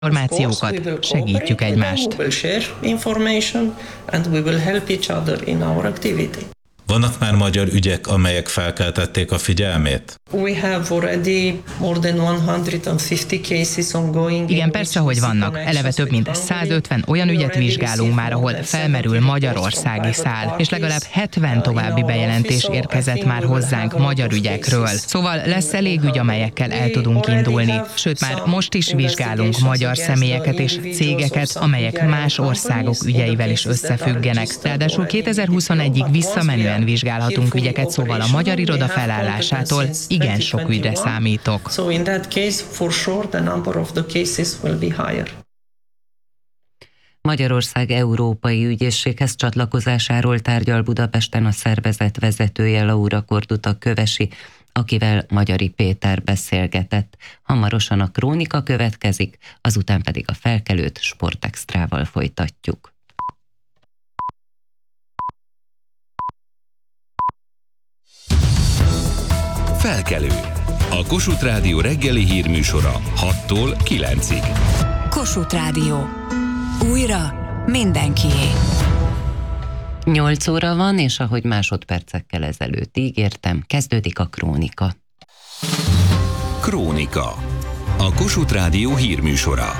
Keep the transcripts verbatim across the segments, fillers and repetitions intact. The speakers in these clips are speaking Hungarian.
információkat, segítjük egymást. Vannak már magyar ügyek, amelyek felkeltették a figyelmét? Igen, persze, hogy vannak. Eleve több mint százötven olyan ügyet vizsgálunk már, ahol felmerül magyarországi szál, és legalább hetven további bejelentés érkezett már hozzánk magyar ügyekről. Szóval lesz elég ügy, amelyekkel el tudunk indulni. Sőt, már most is vizsgálunk magyar személyeket és cégeket, amelyek más országok ügyeivel is összefüggenek. Ráadásul kétezer-huszonegyig visszamenően vizsgálhatunk ügyeket, szóval a magyar iroda felállásától igen sok ügyre számítok. Magyarország Európai Ügyészséghez csatlakozásáról tárgyal Budapesten a szervezet vezetője, Laura Korduta Kövesi, akivel Magyari Péter beszélgetett. Hamarosan a Krónika következik, azután pedig a Felkelőt Sportextrával folytatjuk. Felkelő. A Kossuth Rádió reggeli hírműsora hattól kilencig. Kossuth Rádió. Újra mindenkié. nyolc óra van, és ahogy másodpercekkel ezelőtt ígértem, kezdődik a Krónika. Krónika. A Kossuth Rádió hírműsora.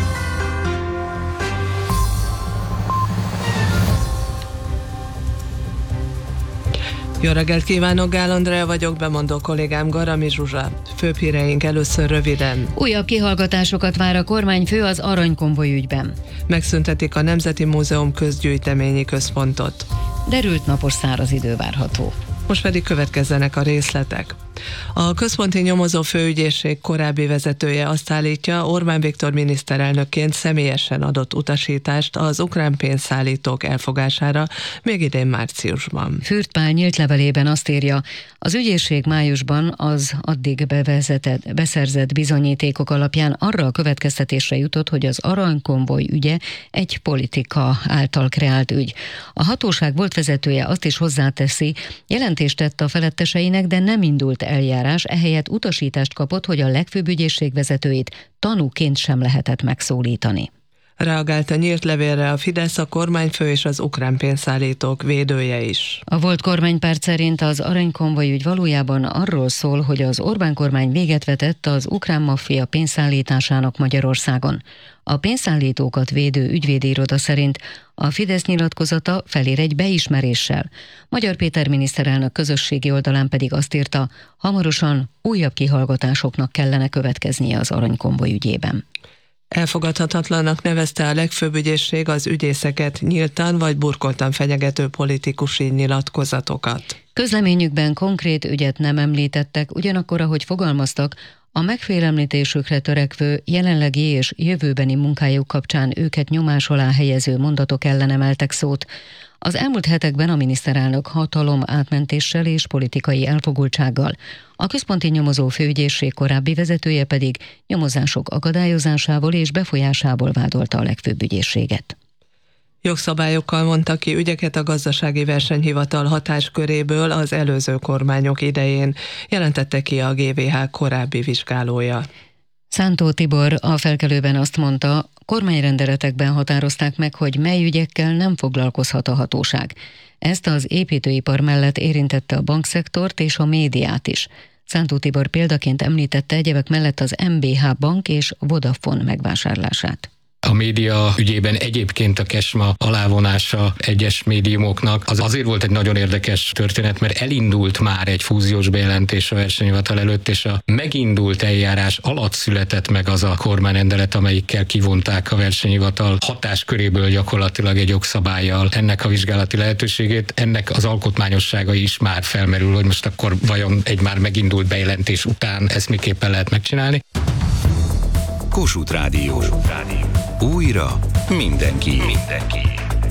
Jó reggelt kívánok, Gál Andrea vagyok, bemondó kollégám Garami Zsuzsa. Főbb híreink először röviden. Újabb kihallgatásokat vár a kormányfő az aranykonvoj ügyben. Megszüntetik a Nemzeti Múzeum közgyűjteményi központot. Derült napos száraz idő várható. Most pedig következzenek a részletek. A Központi Nyomozó Főügyészség korábbi vezetője azt állítja, Orbán Viktor miniszterelnökként személyesen adott utasítást az ukrán pénzszállítók elfogására még idén márciusban. Fürt Pál nyílt levelében azt írja, az ügyészség májusban az addig bevezetett, beszerzett bizonyítékok alapján arra a következtetésre jutott, hogy az aranykonvoj ügye egy politika által kreált ügy. A hatóság volt vezetője azt is hozzáteszi, jelentést tett a feletteseinek, de nem indult eljárás, ehelyett utasítást kapott, hogy a legfőbb ügyészség vezetőit tanúként sem lehetett megszólítani. Reagált a nyílt levélre a Fidesz, a kormányfő és az ukrán pénzszállítók védője is. A volt kormánypárt szerint az aranykonvoj ügy valójában arról szól, hogy az Orbán kormány véget vetett az ukrán maffia pénzszállításának Magyarországon. A pénzszállítókat védő ügyvédi iroda szerint a Fidesz nyilatkozata felér egy beismeréssel. Magyar Péter miniszterelnök közösségi oldalán pedig azt írta, hamarosan újabb kihallgatásoknak kellene következnie az aranykonvoj ügyében. Elfogadhatatlannak nevezte a legfőbb ügyészség az ügyészeket nyíltan vagy burkoltan fenyegető politikusi nyilatkozatokat. Közleményükben konkrét ügyet nem említettek, ugyanakkor, ahogy fogalmaztak, a megfélemlítésükre törekvő jelenlegi és jövőbeni munkájuk kapcsán őket nyomás alá helyező mondatok ellen emeltek szót. Az elmúlt hetekben a miniszterelnök hatalom átmentéssel és politikai elfogultsággal, a Központi Nyomozó Főügyészség korábbi vezetője pedig nyomozások akadályozásával és befolyásából vádolta a legfőbb ügyészséget. Jogszabályokkal mondta ki ügyeket a Gazdasági Versenyhivatal hatásköréből az előző kormányok idején, jelentette ki a gé vé há korábbi vizsgálója. Szántó Tibor a Felkelőben azt mondta, kormányrendeletekben határozták meg, hogy mely ügyekkel nem foglalkozhat a hatóság. Ezt az építőipar mellett érintette a bankszektort és a médiát is. Szántó Tibor példaként említette egyebek mellett az em bé há Bank és Vodafone megvásárlását. A média ügyében egyébként a kesma alávonása egyes médiumoknak az azért volt egy nagyon érdekes történet, mert elindult már egy fúziós bejelentés a versenyhivatal előtt, és a megindult eljárás alatt született meg az a kormányrendelet, amelyikkel kivonták a versenyhivatal hatásköréből gyakorlatilag egy jogszabállyal ennek a vizsgálati lehetőségét. Ennek az alkotmányossága is már felmerül, hogy most akkor vajon egy már megindult bejelentés után ezt miképpen lehet megcsinálni. Kossuth Rádió. Kossuth Rádió. Újra mindenki. Mindenki.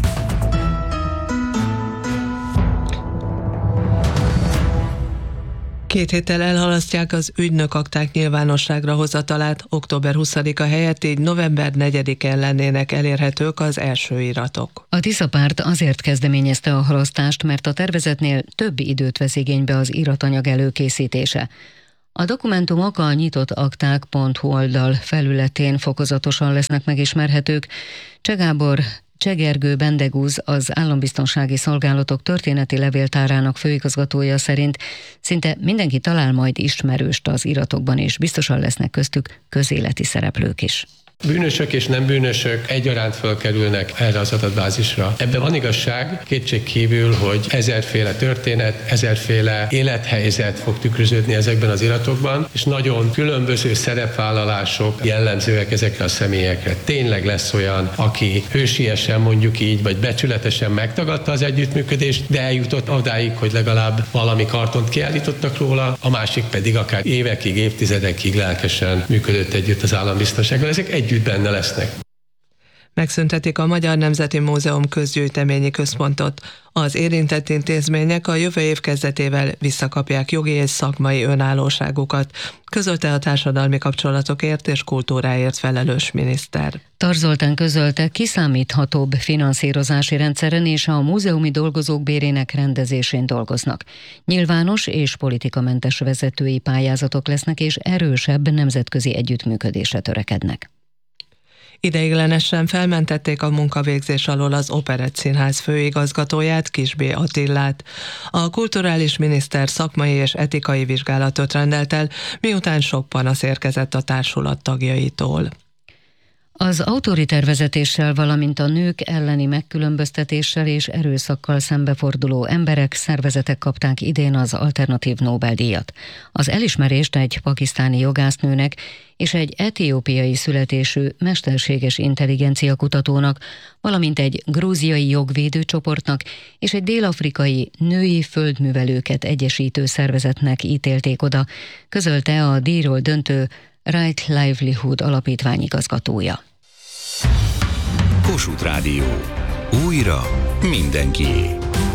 Két héttel elhalasztják az ügynökakták nyilvánosságra hozatalát, október huszadika helyett így november negyedikén lennének elérhetők az első iratok. A Tisza párt azért kezdeményezte a halasztást, mert a tervezetnél több időt vesz igénybe az iratanyag előkészítése. A dokumentumok a nyitottakták pont hu oldal felületén fokozatosan lesznek megismerhetők. Cseh Gábor Cseh Gergő Bendegúz, az Állambiztonsági Szolgálatok történeti levéltárának főigazgatója szerint szinte mindenki talál majd ismerőst az iratokban, és biztosan lesznek köztük közéleti szereplők is. Bűnösök és nem bűnösök egyaránt felkerülnek erre az adatbázisra. Ebben van igazság, kétség kívül, hogy ezerféle történet, ezerféle élethelyzet fog tükröződni ezekben az iratokban, és nagyon különböző szerepvállalások jellemzőek ezekre a személyekre. Tényleg lesz olyan, aki hősiesen, mondjuk így, vagy becsületesen megtagadta az együttműködést, de eljutott odáig, hogy legalább valami kartont kiállítottak róla, a másik pedig akár évekig, évtizedekig lelkesen működött együtt az állambiztonsággal. Ezek egy együtt benne lesznek. Megszüntetik a Magyar Nemzeti Múzeum közgyűjteményi központot. Az érintett intézmények a jövő év kezdetével visszakapják jogi és szakmai önállóságukat, közölte a társadalmi kapcsolatokért és kultúráért felelős miniszter. Tar Zoltán közölte, kiszámíthatóbb finanszírozási rendszeren és a múzeumi dolgozók bérének rendezésén dolgoznak. Nyilvános és politikamentes vezetői pályázatok lesznek, és erősebb nemzetközi együttműködésre törekednek. Ideiglenesen felmentették a munkavégzés alól az Operett Színház főigazgatóját, Kis B. Attillát. A kulturális miniszter szakmai és etikai vizsgálatot rendelt el, miután sok panasz érkezett a társulat tagjaitól. Az autoriter vezetéssel, valamint a nők elleni megkülönböztetéssel és erőszakkal szembeforduló emberek, szervezetek kapták idén az alternatív Nobel-díjat. Az elismerést egy pakisztáni jogásznőnek és egy etiópiai születésű mesterséges intelligencia kutatónak, valamint egy grúziai jogvédőcsoportnak és egy dél-afrikai női földművelőket egyesítő szervezetnek ítélték oda, közölte a díjról döntő Right Livelihood alapítvány igazgatója. Kossuth Rádió. Újra mindenkié.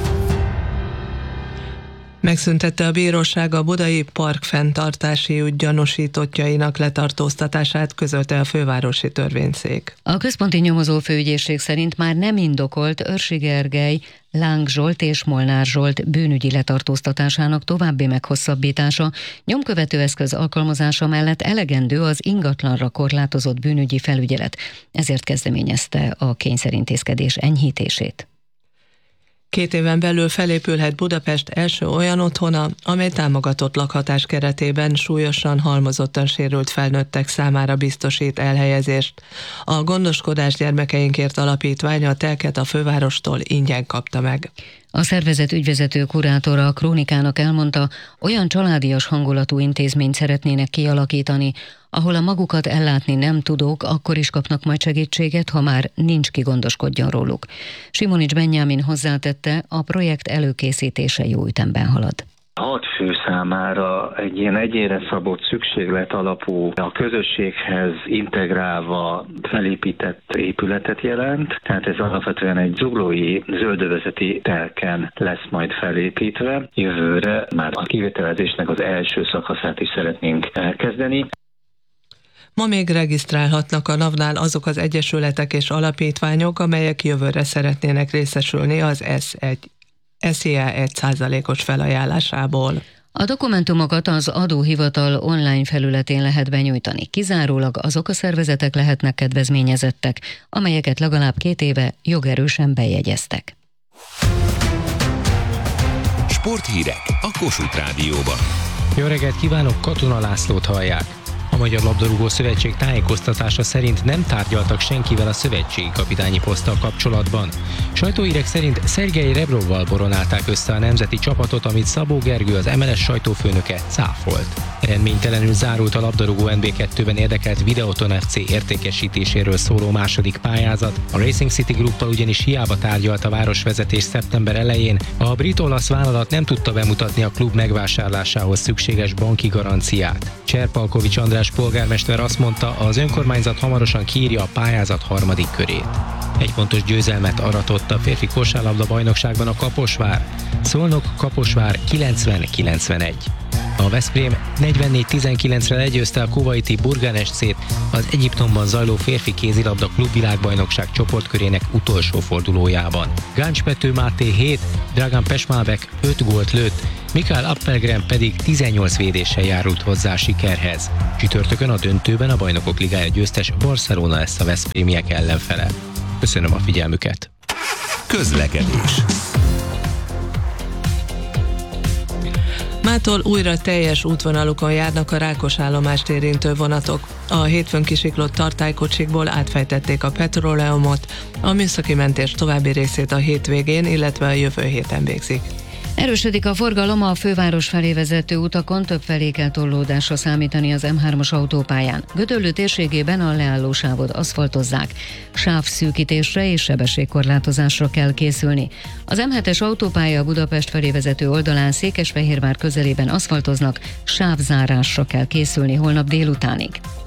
Megszüntette a bíróság a budai parkfenntartási ügy gyanúsítottjainak letartóztatását, közölte a fővárosi törvényszék. A központi nyomozó főügyészség szerint már nem indokolt Őrsi Gergely, Láng Zsolt és Molnár Zsolt bűnügyi letartóztatásának további meghosszabbítása, nyomkövető eszköz alkalmazása mellett elegendő az ingatlanra korlátozott bűnügyi felügyelet, ezért kezdeményezte a kényszerintézkedés enyhítését. Két éven belül felépülhet Budapest első olyan otthona, amely támogatott lakhatás keretében súlyosan halmozottan sérült felnőttek számára biztosít elhelyezést. A Gondoskodás gyermekeinkért alapítvány a telket a fővárostól ingyen kapta meg. A szervezet ügyvezető kurátora a Krónikának elmondta, olyan családias hangulatú intézményt szeretnének kialakítani, ahol a magukat ellátni nem tudók, akkor is kapnak majd segítséget, ha már nincs ki gondoskodjon róluk. Simonics Benjamin hozzátette, a projekt előkészítése jó ütemben halad. Hat fő számára egy ilyen egyénre szabott szükséglet alapú, a közösséghez integrálva felépített épületet jelent, tehát ez alapvetően egy zuglói zöldövezeti telken lesz majd felépítve. Jövőre már a kivitelezésnek az első szakaszát is szeretnénk elkezdeni. Ma még regisztrálhatnak a NAV-nál azok az egyesületek és alapítványok, amelyek jövőre szeretnének részesülni az S egy es zé á egy százalékos felajánlásából. A dokumentumokat az adóhivatal online felületén lehet benyújtani. Kizárólag azok a szervezetek lehetnek kedvezményezettek, amelyeket legalább két éve jogerősen bejegyeztek. Sporthírek a Kossuth Rádióban. Jó reggelt kívánok, Katona Lászlót hallják. A Magyar Labdarúgó Szövetség tájékoztatása szerint nem tárgyaltak senkivel a szövetségi kapitányi poszttal kapcsolatban. Sajtóhírek szerint Szergej Rebrovval boronálták össze a nemzeti csapatot, amit Szabó Gergő, az em el es sajtófőnöke cáfolt. Eredménytelenül zárult a labdarúgó en bé kettőben érdekelt Videoton ef cé értékesítéséről szóló második pályázat. A Racing City Gruppal ugyanis hiába tárgyalt a városvezetés szeptember elején, a brit-olasz vállalat nem tudta bemutatni a klub megvásárlásához szükséges banki garanciát. Cserpalkovics András polgármester azt mondta, az önkormányzat hamarosan kiírja a pályázat harmadik körét. Egy pontos győzelmet aratott a férfi kosárlabda bajnokságban a Kaposvár. Szolnok Kaposvár kilencven kilencvenegy. A Veszprém negyvennégy tizenkilencre legyőzte a kuvaiti Burgan-es-cét az Egyiptomban zajló férfi kézilabda klubvilágbajnokság csoportkörének utolsó fordulójában. Gáncs Pető Máté hét, Dragan Pesmálbek öt gólt lőtt, Mikael Appelgren pedig tizennyolc védéssel járult hozzá a sikerhez. Csütörtökön a döntőben a Bajnokok Ligája győztes Barcelona lesz a veszprémiek ellenfele. Köszönöm a figyelmüket! Közlekedés. Mától újra teljes útvonalukon járnak a Rákosállomást érintő vonatok. A hétfőn kisiklott tartálykocsikból átfejtették a petróleumot, a műszaki mentés további részét a hétvégén, illetve a jövő héten végzik. Erősödik a forgalom a főváros felé vezető utakon, többfelé kell torlódásra számítani az em hármas autópályán. Gödöllő térségében a leállósávot aszfaltozzák. Sávszűkítésre és sebességkorlátozásra kell készülni. Az em hetes autópálya a Budapest felé vezető oldalán Székesfehérvár közelében aszfaltoznak, sávzárásra kell készülni holnap délutánig.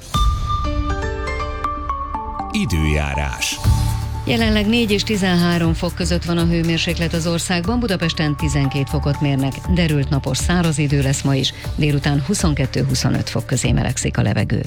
Időjárás. Jelenleg négy és tizenhárom fok között van a hőmérséklet az országban, Budapesten tizenkét fokot mérnek, derült napos száraz idő lesz ma is, délután huszonkettő-huszonöt fok közé melegszik a levegő.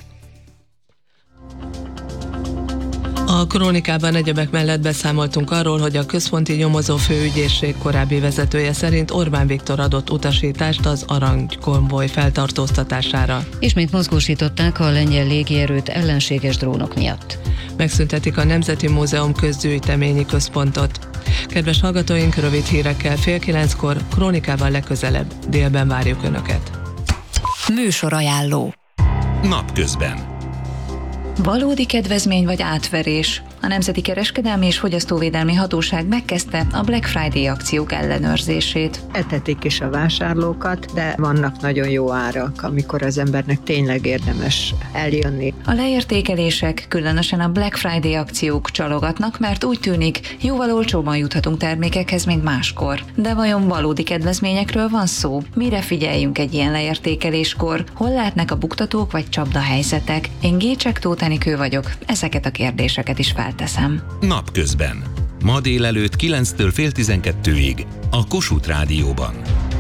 A krónikában egyebek mellett beszámoltunk arról, hogy a Központi Nyomozó Főügyészség korábbi vezetője szerint Orbán Viktor adott utasítást az aranykonvoj feltartóztatására. Ismét mozgósították a lengyel légierőt ellenséges drónok miatt. Megszüntetik a Nemzeti Múzeum közgyűjteményi központot. Kedves hallgatóink, rövid hírekkel fél kilenckor, krónikában legközelebb, délben várjuk Önöket. Műsorajánló. Napközben. Valódi kedvezmény vagy átverés? A Nemzeti Kereskedelmi és Fogyasztóvédelmi Hatóság megkezdte a Black Friday akciók ellenőrzését. Etetik is a vásárlókat, de vannak nagyon jó árak, amikor az embernek tényleg érdemes eljönni. A leértékelések, különösen a Black Friday akciók csalogatnak, mert úgy tűnik, jóval olcsóban juthatunk termékekhez, mint máskor. De vajon valódi kedvezményekről van szó? Mire figyeljünk egy ilyen leértékeléskor? Hol lehetnek a buktatók vagy csapdahelyzetek? Én Gécsek Tóth Enikő vagyok, ezeket a kérdéseket is felteszem. Napközben. Ma délelőtt kilenctől fél tizenkettőig a Kossuth Rádióban.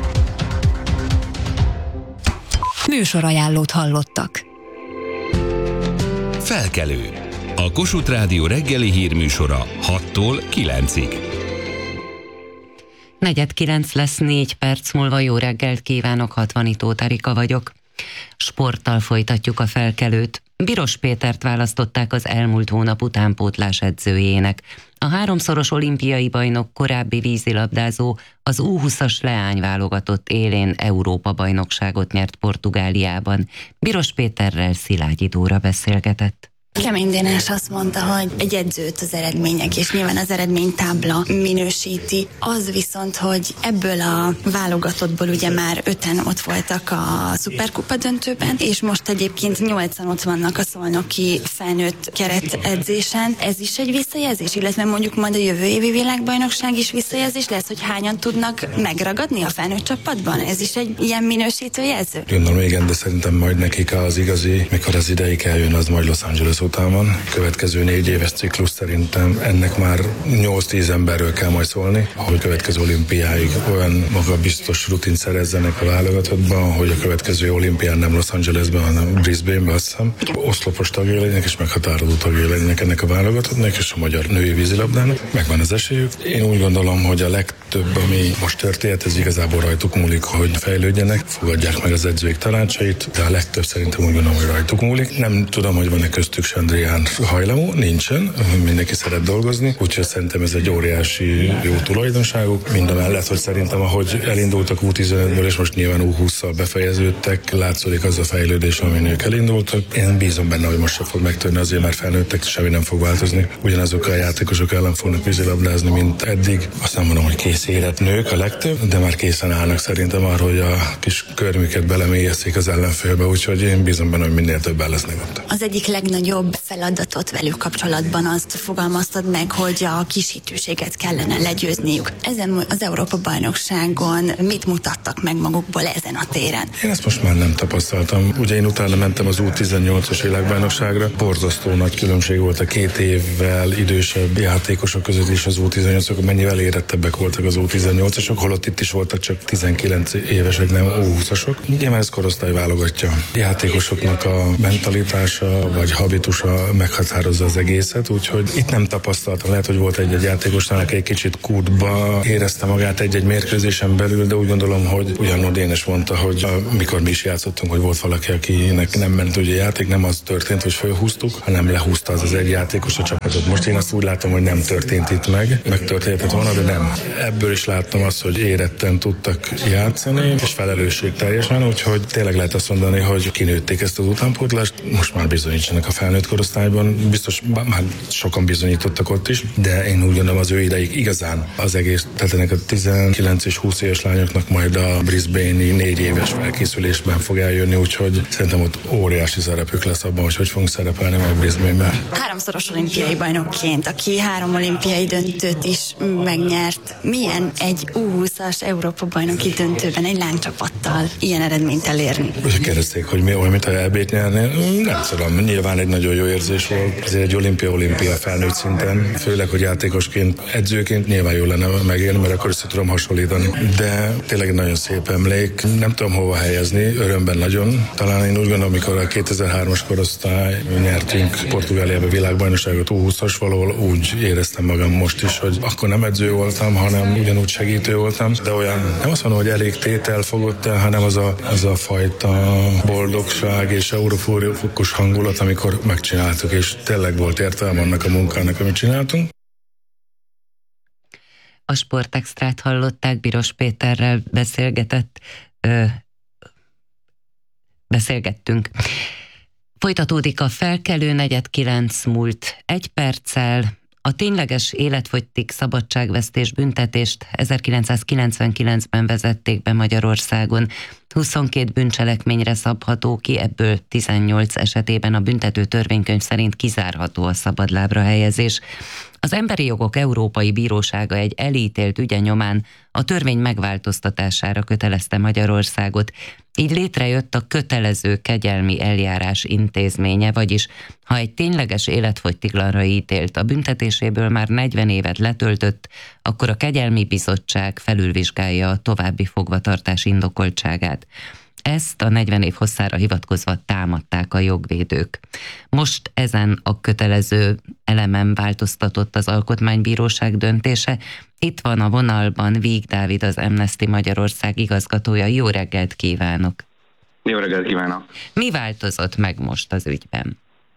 Műsorajánlót hallottak. Felkelő. A Kossuth Rádió reggeli hírműsora hattól kilencig. Negyed kilenc lesz, négy perc múlva. Jó reggelt kívánok, Hatvani Tóth Erika vagyok. Sporttal folytatjuk a felkelőt. Biros Pétert választották az elmúlt hónap utánpótlás edzőjének. A háromszoros olimpiai bajnok, korábbi vízilabdázó az U húszas leányválogatott élén Európa-bajnokságot nyert Portugáliában. Biros Péterrel Szilágyi Dóra beszélgetett. Kemény Dénes azt mondta, hogy egy edzőt az eredmények, és nyilván az eredménytábla minősíti. Az viszont, hogy ebből a válogatottból ugye már öten ott voltak a szuperkupa döntőben, és most egyébként nyolcan ott vannak a szolnoki felnőtt keret edzésen. Ez is egy visszajelzés, illetve mondjuk majd a jövő évi világbajnokság is visszajelzés lesz, hogy hányan tudnak megragadni a felnőtt csapatban? Ez is egy ilyen minősítő jelző? Gondolom igen, de szerintem majd nekik az igazi, mikor az ideig eljön, az majd Los Angeles után van. Következő négy éves ciklus szerintem ennek már nyolc-tíz emberről kell majd szólni, hogy következő olimpiáig olyan magabiztos rutint szerezzenek a válogatottban, hogy a következő olimpián nem Los Angelesben, hanem Brisbaneben, azt hiszem. Oszlopos tagjai legyenek és meghatározó tagjai legyenek ennek a válogatottnak és a magyar női vízilabdának. Megvan az esélyük. Én úgy gondolom, hogy a legtöbb, ami most történt, ez igazából rajtuk múlik, hogy fejlődjenek, fogadják meg az edzőik tanácsait, de a legtöbb szerintem úgy gondolom, hogy rajtuk múlik. Nem tudom, hogy van-e köztük Sandrián hajlamú, nincsen, mindenki szeret dolgozni, úgyhogy szerintem ez egy óriási jó tulajdonságuk. Mindamellett, hogy szerintem, ahogy elindultak U tizenötből, és most nyilván U hússzal befejeződtek, látszik az a fejlődés, amin ők elindultak. Én bízom benne, hogy most se fog megtörni, azért már felnőttek, semmi nem fog változni. Ugyanazok a játékosok ellen fognak vízilabdázni, mint eddig. Azt nem mondom, hogy kész érett nők a legtöbb, de már készen állnak szerintem arra, hogy a kis körmüket belemélyeszik az ellenfélbe, úgyhogy én bízom benne, hogy minél többen lesznek ott. Az egyik legnagyobb feladatot velük kapcsolatban azt fogalmaztad meg, hogy a kisítőséget kellene legyőzniük. Ezen az Európa-bajnokságon mit mutattak meg magukból ezen a téren? Én ezt most már nem tapasztaltam. Ugye én utána mentem az U tizennyolcas világbajnokságra. Borzasztó nagy különbség volt a két évvel idősebb játékosok között, és az U tizennyolcasok mennyivel érettebbek voltak az U tizennyolcasok, holott itt is voltak csak tizenkilenc évesek, nem U húszasok. Nyilván ez korosztály válogatja. Játékosoknak a mentalitása vagy habitus statusa meghatározza az egészet, úgyhogy itt nem tapasztaltam. Lehet, hogy volt egy-egy játékosnál, aki egy kicsit kútba érezte magát egy-egy mérkőzésen belül, de úgy gondolom, hogy ugyanúgy én is mondta, hogy mikor mi is játszottunk, hogy volt valaki, akinek nem ment ugye játék, nem az történt, hogy felhúztuk, hanem lehúzta az az egy játékos a csapatot. Most én azt úgy látom, hogy nem történt itt meg, megtörténhetett volna, de nem. Ebből is láttam azt, hogy éretten tudtak játszani, és felelősségteljesen, úgyhogy tényleg lehet azt mondani, hogy kinőtték ezt az utánpótlást, most már bizonyítsanak a felnőtt korosztályban, biztos már sokan bizonyítottak ott is, de én úgy gondolom, az ő ideig igazán az egész, tehát ennek a tizenkilenc és húsz éves lányoknak majd a Brisbane-i négy éves felkészülésben fog eljönni, úgyhogy szerintem ott óriási szerepük lesz abban, hogy hogy fogunk szerepelni majd Brisbane-ben. Háromszoros olimpiai bajnokként, aki három olimpiai döntőt is megnyert, milyen egy U húszas Európa bajnoki döntőben egy lánycsapattal ilyen eredményt elérni? Úgy kérdezték, hogy mi olyan, mint a é bét nyerni. Nem tudom, nyilván egy nagyon jó érzés volt. Ez egy olimpia-olimpia felnőtt szinten, főleg, hogy játékosként, edzőként nyilván jó lenne megélni, mert akkor össze tudom hasonlítani. De tényleg nagyon szép emlék. Nem tudom hova helyezni, örömben nagyon. Talán én úgy gondolom, amikor a kétezer-hármas korosztály nyertünk Portugáliába világbajnokságot U húszas, valahol úgy éreztem magam most is, hogy akkor nem edző voltam, hanem ugyanúgy segítő voltam, de olyan, nem azt mondom, hogy elég tétel fogott el, hanem az a, az a fajta boldogság és eufórikus hangulat, amikor megcsináltuk, és tényleg volt értelme annak a munkának, amit csináltunk. A Sportextrát hallották, Biros Péterrel beszélgetett, ö, beszélgettünk. Folytatódik a felkelő, negyed kilenc múlt egy perccel. A tényleges életfogytig szabadságvesztés büntetést ezerkilencszázkilencvenkilencben vezették be Magyarországon. huszonkét bűncselekményre szabható ki, ebből tizennyolc esetében a büntető törvénykönyv szerint kizárható a szabadlábra helyezés. Az Emberi Jogok Európai Bírósága egy elítélt ügye nyomán a törvény megváltoztatására kötelezte Magyarországot. Így létrejött a kötelező kegyelmi eljárás intézménye, vagyis ha egy tényleges életfogytiglanra ítélt, a büntetéséből már negyven évet letöltött, akkor a kegyelmi bizottság felülvizsgálja a további fogvatartás indokoltságát. Ezt a negyven év hosszára hivatkozva támadták a jogvédők. Most ezen a kötelező elemen változtatott az Alkotmánybíróság döntése. Itt van a vonalban Víg Dávid, az Amnesty Magyarország igazgatója. Jó reggelt kívánok! Jó reggelt kívánok! Mi változott meg most az ügyben?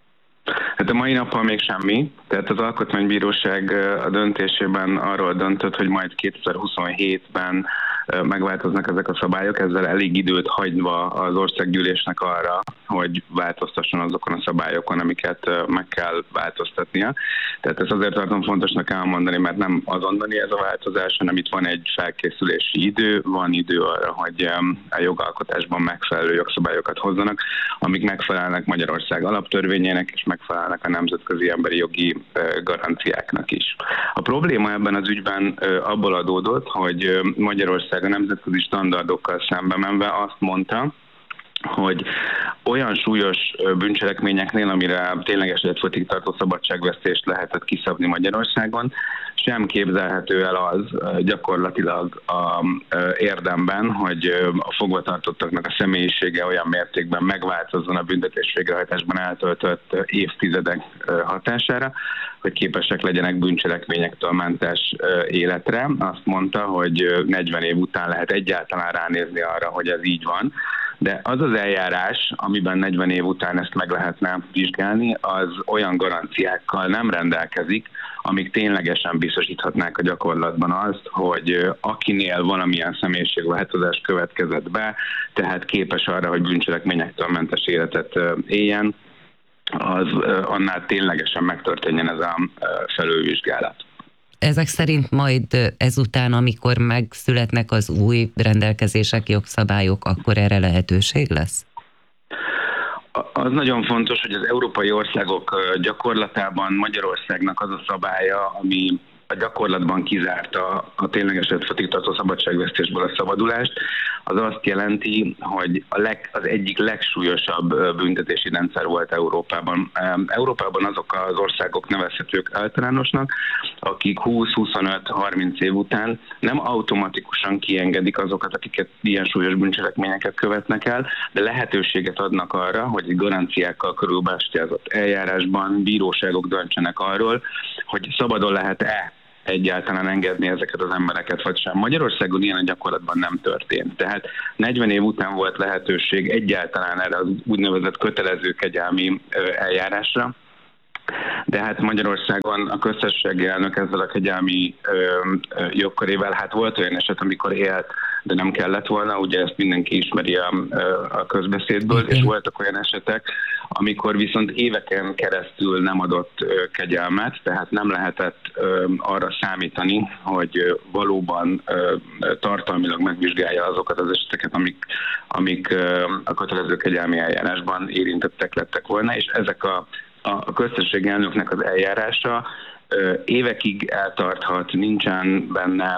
Hát a mai nappal még semmi. Tehát az Alkotmánybíróság a döntésében arról döntött, hogy majd kétezer-huszonhétben megváltoznak ezek a szabályok, ezzel elég időt hagyva az országgyűlésnek arra, hogy változtasson azokon a szabályokon, amiket meg kell változtatnia. Tehát ezt azért tartom fontosnak elmondani, mert nem azonnali ez a változás, hanem itt van egy felkészülési idő, van idő arra, hogy a jogalkotásban megfelelő jogszabályokat hozzanak, amik megfelelnek Magyarország alaptörvényének, és megfelelnek a nemzetközi emberi jogi garanciáknak is. A probléma ebben az ügyben abból adódott, hogy Magyarország a nemzetközi standardokkal szembe menve azt mondta, hogy olyan súlyos bűncselekményeknél, amire tényleges életfogytig tartó szabadságvesztést lehetett kiszabni Magyarországon, sem képzelhető el az gyakorlatilag a érdemben, hogy a fogvatartottaknak a személyisége olyan mértékben megváltozzon a büntetés végrehajtásban eltöltött évtizedek hatására, hogy képesek legyenek bűncselekményektől mentes életre. Azt mondta, hogy negyven év után lehet egyáltalán ránézni arra, hogy ez így van. De az az eljárás, amiben negyven év után ezt meg lehetne vizsgálni, az olyan garanciákkal nem rendelkezik, amik ténylegesen biztosíthatnák a gyakorlatban azt, hogy akinél valamilyen személyiségváltozás következett be, tehát képes arra, hogy bűncselekményektől mentes életet éljen, az annál ténylegesen megtörténjen ez a felülvizsgálat. Ezek szerint majd ezután, amikor megszületnek az új rendelkezések, jogszabályok, akkor erre lehetőség lesz? Az nagyon fontos, hogy az európai országok gyakorlatában Magyarországnak az a szabálya, ami a gyakorlatban kizárta a tényleges életfogytig tartó szabadságvesztésből a szabadulást, az azt jelenti, hogy a leg, az egyik legsúlyosabb büntetési rendszer volt Európában. Európában azok az országok nevezhetők általánosnak, akik húsz, huszonöt, harminc év után nem automatikusan kiengedik azokat, akiket ilyen súlyos bűncselekményeket követnek el, de lehetőséget adnak arra, hogy garanciákkal körülbástyázott eljárásban bíróságok döntsenek arról, hogy szabadon lehet-e egyáltalán engedni ezeket az embereket, vagy sem. Magyarországon ilyen a gyakorlatban nem történt. Tehát negyven év után volt lehetőség egyáltalán erre az úgynevezett kötelező kegyelmi eljárásra, de hát Magyarországon a köztársasági elnök ezzel a kegyelmi ö, ö, jogkörével, hát volt olyan eset, amikor élt, de nem kellett volna, ugye ezt mindenki ismeri a, a közbeszédből, okay. És voltak olyan esetek, amikor viszont éveken keresztül nem adott ö, kegyelmet, tehát nem lehetett ö, arra számítani, hogy ö, valóban ö, tartalmilag megvizsgálja azokat az eseteket, amik, amik ö, a kötelező kegyelmi eljárásban érintettek lettek volna, és ezek a a köztársasági elnöknek az eljárása évekig eltarthat, nincsen benne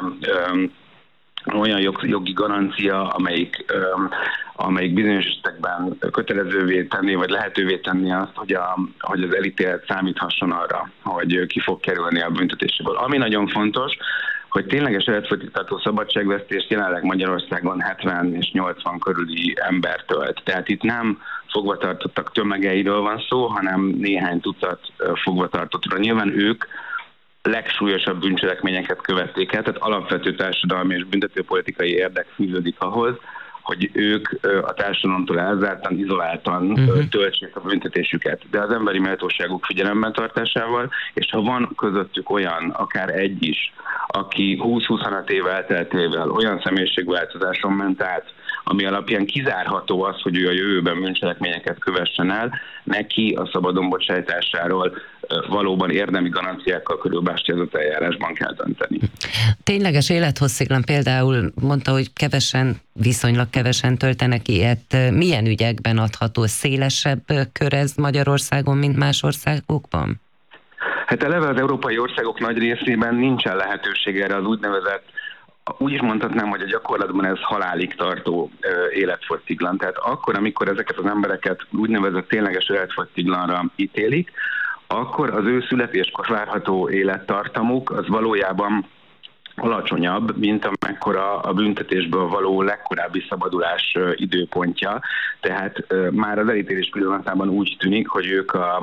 olyan jogi garancia, amelyik, amelyik bizonyos esetekben kötelezővé tenni, vagy lehetővé tenni azt, hogy, a, hogy az elítélet számíthasson arra, hogy ki fog kerülni a büntetéséből. Ami nagyon fontos, hogy tényleges életfogytig tartó szabadságvesztést jelenleg Magyarországon hetven és nyolcvan körüli ember tölt. Tehát itt nem fogvatartottak tömegeiről van szó, hanem néhány tucat fogvatartottról. Nyilván ők legsúlyosabb bűncselekményeket követték el, tehát alapvető társadalmi és büntetőpolitikai érdek fűződik ahhoz, hogy ők a társadalomtól elzártan, izoláltan uh-huh. töltsék a büntetésüket. De az emberi méltóságuk figyelemben tartásával, és ha van közöttük olyan, akár egy is, aki húsz-huszonöt év elteltével olyan személyiségváltozáson ment át, ami alapján kizárható az, hogy ő a jövőben bűncselekményeket kövessen el, neki a szabadon bocsájtásáról valóban érdemi garanciákkal körülbástyázott eljárásban kell dönteni. Tényleges élethossziglan például mondta, hogy kevesen, viszonylag kevesen töltenek ilyet. Milyen ügyekben adható? Szélesebb kör ez Magyarországon, mint más országokban? Hát eleve az európai országok nagy részében nincsen lehetőség erre az úgynevezett, úgy is mondhatnám, hogy a gyakorlatban ez halálig tartó életfogytiglan. Tehát akkor, amikor ezeket az embereket úgynevezett tényleges életfogytiglanra ítélik, akkor az ő születéskor várható élettartamuk az valójában alacsonyabb, mint amekkora a büntetésből való legkorábbi szabadulás időpontja. Tehát már az elítélés pillanatában úgy tűnik, hogy ők a,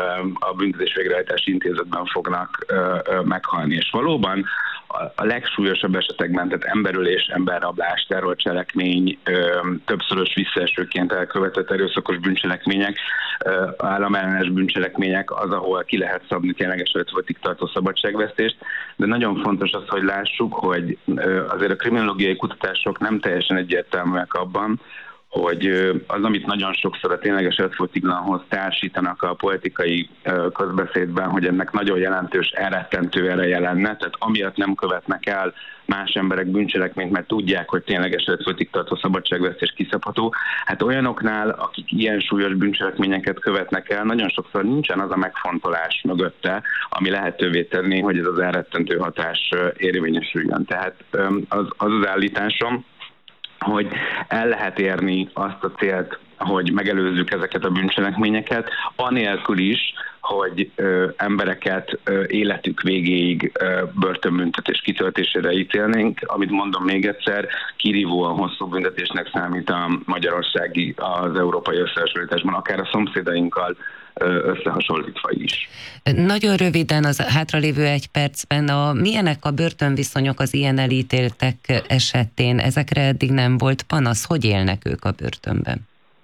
a büntetés végrehajtási intézetben fognak meghalni. És valóban a legsúlyosabb esetekben, tehát emberölés, emberrablás, terrorcselekmény, többszörös visszaesőként elkövetett erőszakos bűncselekmények, államellenes bűncselekmények az, ahol ki lehet szabni tényleges életfogytig tartó szabadságvesztést, de nagyon fontos az, hogy lássuk, hogy azért a kriminológiai kutatások nem teljesen egyértelműek abban, hogy az, amit nagyon sokszor a tényleges életfogytiglanhoz társítanak a politikai közbeszédben, hogy ennek nagyon jelentős elrettentő ereje lenne, tehát amiatt nem követnek el más emberek bűncselekményt, mert tudják, hogy tényleges életfogytig tartó szabadságvesztés kiszabható. Hát olyanoknál, akik ilyen súlyos bűncselekményeket követnek el, nagyon sokszor nincsen az a megfontolás mögötte, ami lehetővé tenni, hogy ez az elrettentő hatás érvényesüljön. Tehát az az, az állításom, hogy el lehet érni azt a célt, hogy megelőzzük ezeket a bűncselekményeket, anélkül is, hogy ö, embereket ö, életük végéig ö, börtönbüntetés kitöltésére ítélnénk. Amit mondom még egyszer, kirívóan hosszú büntetésnek számít a magyarországi, az európai összehasonlításban, akár a szomszédainkkal összehasonlítva is. Nagyon röviden az hátralévő egy percben, a, milyenek a börtönviszonyok az ilyen elítéltek esetén? Ezekre eddig nem volt panasz. Hogy élnek ők a börtönben?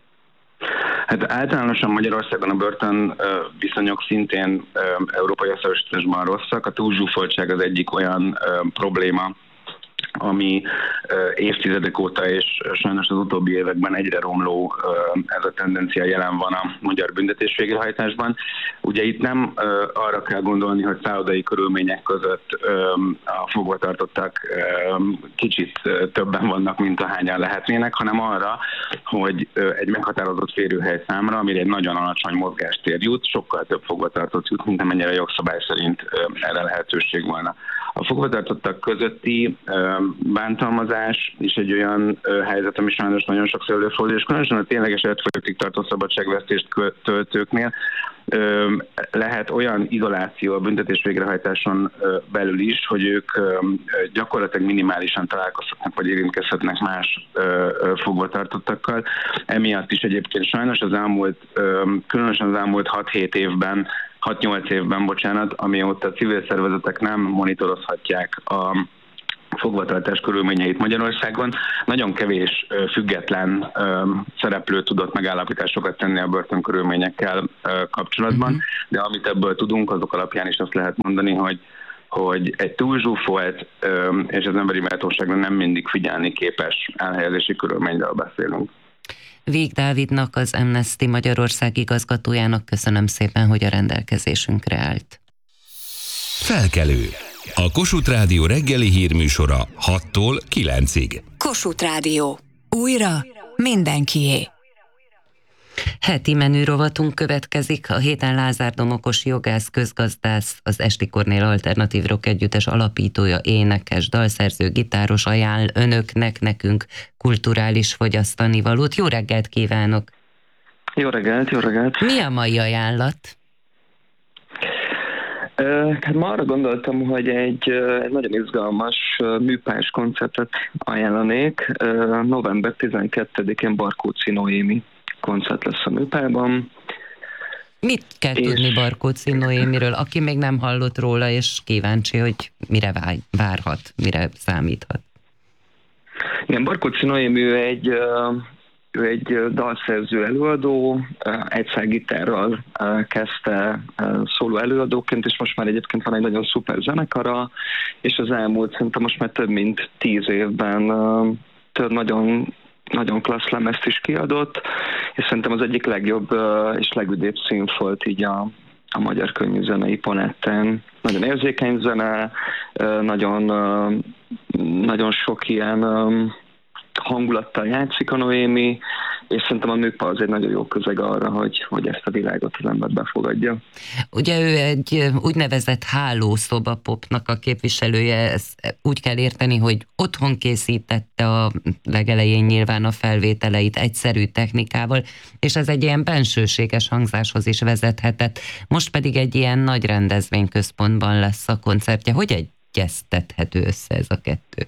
Hát általánosan Magyarországon a börtön viszonyok szintén európai összehasonlításban rosszak. A túlzsúfoltság az egyik olyan probléma, ami évtizedek óta és sajnos az utóbbi években egyre romló ez a tendencia jelen van a magyar büntetés végrehajtásban. Ugye itt nem arra kell gondolni, hogy szállodai körülmények között a fogvatartottak kicsit többen vannak, mint ahányan lehetnének, hanem arra, hogy egy meghatározott férőhely számra, amire egy nagyon alacsony mozgástér jut, sokkal több fogvatartott jut, mint amennyire a jogszabály szerint erre lehetőség volna. A fogvatartottak közötti bántalmazás is egy olyan helyzet, ami sajnos nagyon sokszor előfordul, és különösen a tényleges életfogytig tartó szabadságvesztést töltőknél lehet olyan izoláció a büntetés végrehajtáson belül is, hogy ők gyakorlatilag minimálisan találkozhatnak, vagy érintkezhetnek más fogvatartottakkal. Emiatt is egyébként sajnos az elmúlt, különösen az elmúlt hat-hét évben, hat-nyolc évben, bocsánat, amióta a civil szervezetek nem monitorozhatják a fogvatartás körülményeit Magyarországon. Nagyon kevés független szereplő tudott megállapításokat tenni a börtönkörülményekkel kapcsolatban, uh-huh. de amit ebből tudunk, azok alapján is azt lehet mondani, hogy hogy egy túlzsúfolt és az emberi méltóságra nem mindig figyelni képes elhelyezési körülményről beszélünk. Vég Dávidnak, az Amnesty Magyarország igazgatójának köszönöm szépen, hogy a rendelkezésünkre állt. Felkelő. A Kossuth Rádió reggeli hírműsora hattól kilencig. Kossuth Rádió. Újra mindenkié. Heti menü rovatunk következik. A héten Lázár Domokos jogász, közgazdász, az Esti Kornél Alternatív Rock Együttes alapítója, énekes, dalszerző, gitáros ajánl önöknek, nekünk kulturális fogyasztanivalót. Jó reggelt kívánok! Jó reggelt, jó reggelt! Mi a mai ajánlat? Hát ma arra gondoltam, hogy egy, egy nagyon izgalmas műpás koncertet ajánlanék. november tizenkettedikén Barkóczy Noémi koncert lesz a műpában. Mit kell és... tudni Barkóczy Noémiről, aki még nem hallott róla, és kíváncsi, hogy mire várhat, mire számíthat? Igen, Barkóczy Noémi ő egy, ő egy dalszerző előadó, egyszer gitárral kezdte szóló előadóként, és most már egyébként van egy nagyon szuper zenekara, és az elmúlt szerintem most már több mint tíz évben több nagyon nagyon klassz lemezt is kiadott, és szerintem az egyik legjobb és legüdébb színfolt így a, a magyar könnyű zenei panetten. Nagyon érzékeny zene, nagyon, nagyon sok ilyen hangulattal játszik a Noémi, és szerintem a műpa az egy nagyon jó közeg arra, hogy, hogy ezt a világot az ember befogadja. Ugye ő egy úgynevezett hálószobapopnak a képviselője, ezt úgy kell érteni, hogy otthon készítette a legelején nyilván a felvételeit egyszerű technikával, és ez egy ilyen bensőséges hangzáshoz is vezethetett. Most pedig egy ilyen nagy rendezvényközpontban lesz a koncertje. Hogy egyeztethető össze ez a kettő?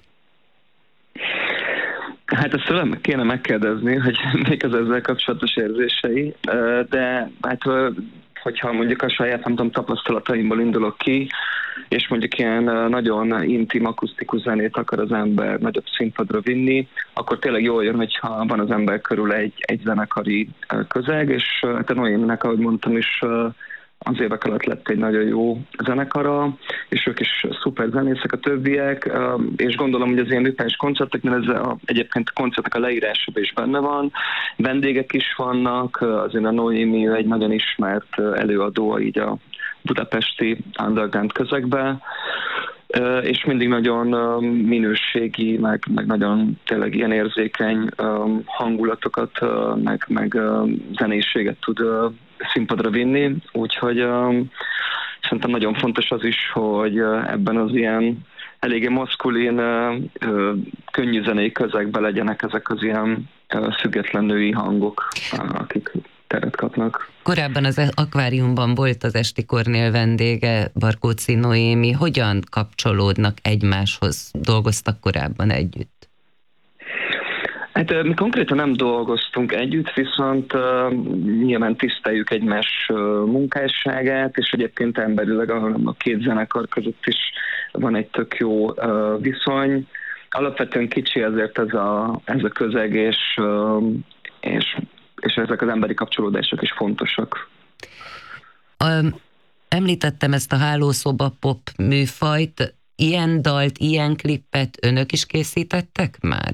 Hát ezt tőlem kéne megkérdezni, hogy mik az ezzel kapcsolatos érzései, de hát hogyha mondjuk a saját, nem tudom, tapasztalataimból indulok ki, és mondjuk ilyen nagyon intim, akusztikus zenét akar az ember nagyobb színpadra vinni, akkor tényleg jól jön, hogyha van az ember körül egy, egy zenekari közeg, és hát a Noéminek, ahogy mondtam is, az évek alatt lett egy nagyon jó zenekara, és ők is szuper zenészek a többiek, és gondolom, hogy az ilyen műpás koncerteknél ez a, egyébként a koncertek a leírásában is benne van, vendégek is vannak, azért a Noémi egy nagyon ismert előadó így a budapesti underground közegben, és mindig nagyon minőségi, meg, meg nagyon tényleg ilyen érzékeny hangulatokat, meg, meg zenészséget tud színpadra vinni, úgyhogy szerintem nagyon fontos az is, hogy ebben az ilyen eléggé maszkulin, könnyű zenei közegben legyenek ezek az ilyen független női hangok, akik teret kapnak. Korábban az akváriumban volt az Esti Kornél vendége, Barkóczy Noémi. Hogyan kapcsolódnak egymáshoz? Dolgoztak korábban együtt? Hát mi konkrétan nem dolgoztunk együtt, viszont uh, nyilván tiszteljük egymás uh, munkásságát, és egyébként emberileg a, a két zenekar között is van egy tök jó uh, viszony. Alapvetően kicsi ezért ez a, ez a közeg, és, uh, és, és ezek az emberi kapcsolódások is fontosak. Um, említettem ezt a hálószoba pop műfajt. Ilyen dalt, ilyen klippet önök is készítettek már?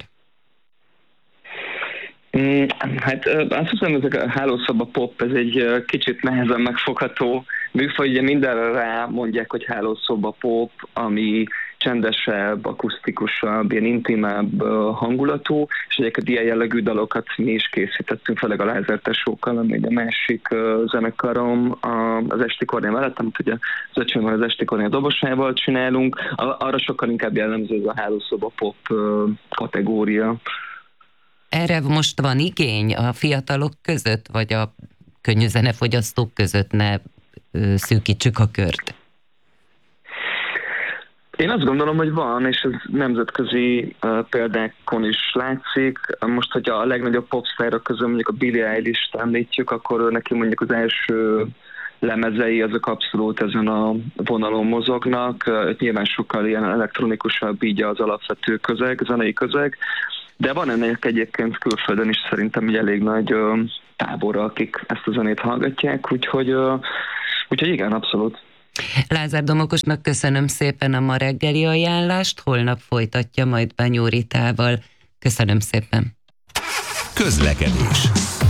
Hát azt hiszem, hogy a hálószoba pop, ez egy kicsit nehezen megfogható műfaj, ugye mindenre rá mondják, hogy hálószoba pop, ami csendesebb, akusztikusabb, ilyen intimebb hangulatú, és egyébként ilyen jellegű dalokat mi is készítettünk, főleg a Lázár tesókkal, ami egy a másik zenekarom az Esti Kornél mellett, amit ugye az öcsémmel az Esti Kornél dobosával csinálunk, arra sokkal inkább jellemző ez a hálószoba pop kategória. Erre most van igény a fiatalok között, vagy a könnyű zenefogyasztók között, ne szűkítsük a kört? Én azt gondolom, hogy van, és ez nemzetközi uh, példákon is látszik. Most, hogy a legnagyobb popsztárok közül mondjuk a Billie Eilish-t említjük, akkor neki mondjuk az első lemezei, azok abszolút ezen a vonalon mozognak. Uh, nyilván sokkal ilyen elektronikusabb így az alapvető közeg, zenei közeg, de van ennek egyébként külföldön is szerintem egy elég nagy uh, tábora, akik ezt a zenét hallgatják, úgyhogy, uh, úgyhogy igen, abszolút. Lázár Domokosnak köszönöm szépen a ma reggeli ajánlást, holnap folytatja majd Benyó Ritával. Köszönöm szépen. Közlekedés.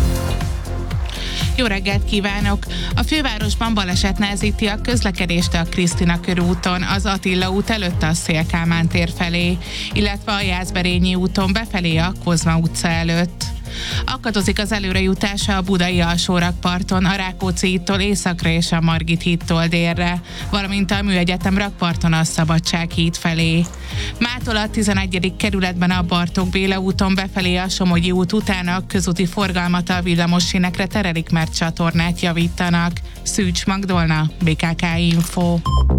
Jó reggelt kívánok! A fővárosban baleset nehezíti a közlekedést a Krisztina körúton, az Attila út előtt a Széll Kálmán tér felé, illetve a Jászberényi úton befelé a Kozma utca előtt. Akadozik az előrejutása a budai alsórakparton, a Rákóczi hídtól északra és a Margit hídtól délre, valamint a Műegyetem rakparton a Szabadság híd felé. Mától a tizenegyedik kerületben a Bartók Béla úton befelé a Somogyi út után a közúti forgalmat a villamossínekre terelik, mert csatornát javítanak. Szűcs Magdolna, bé ká ká Info.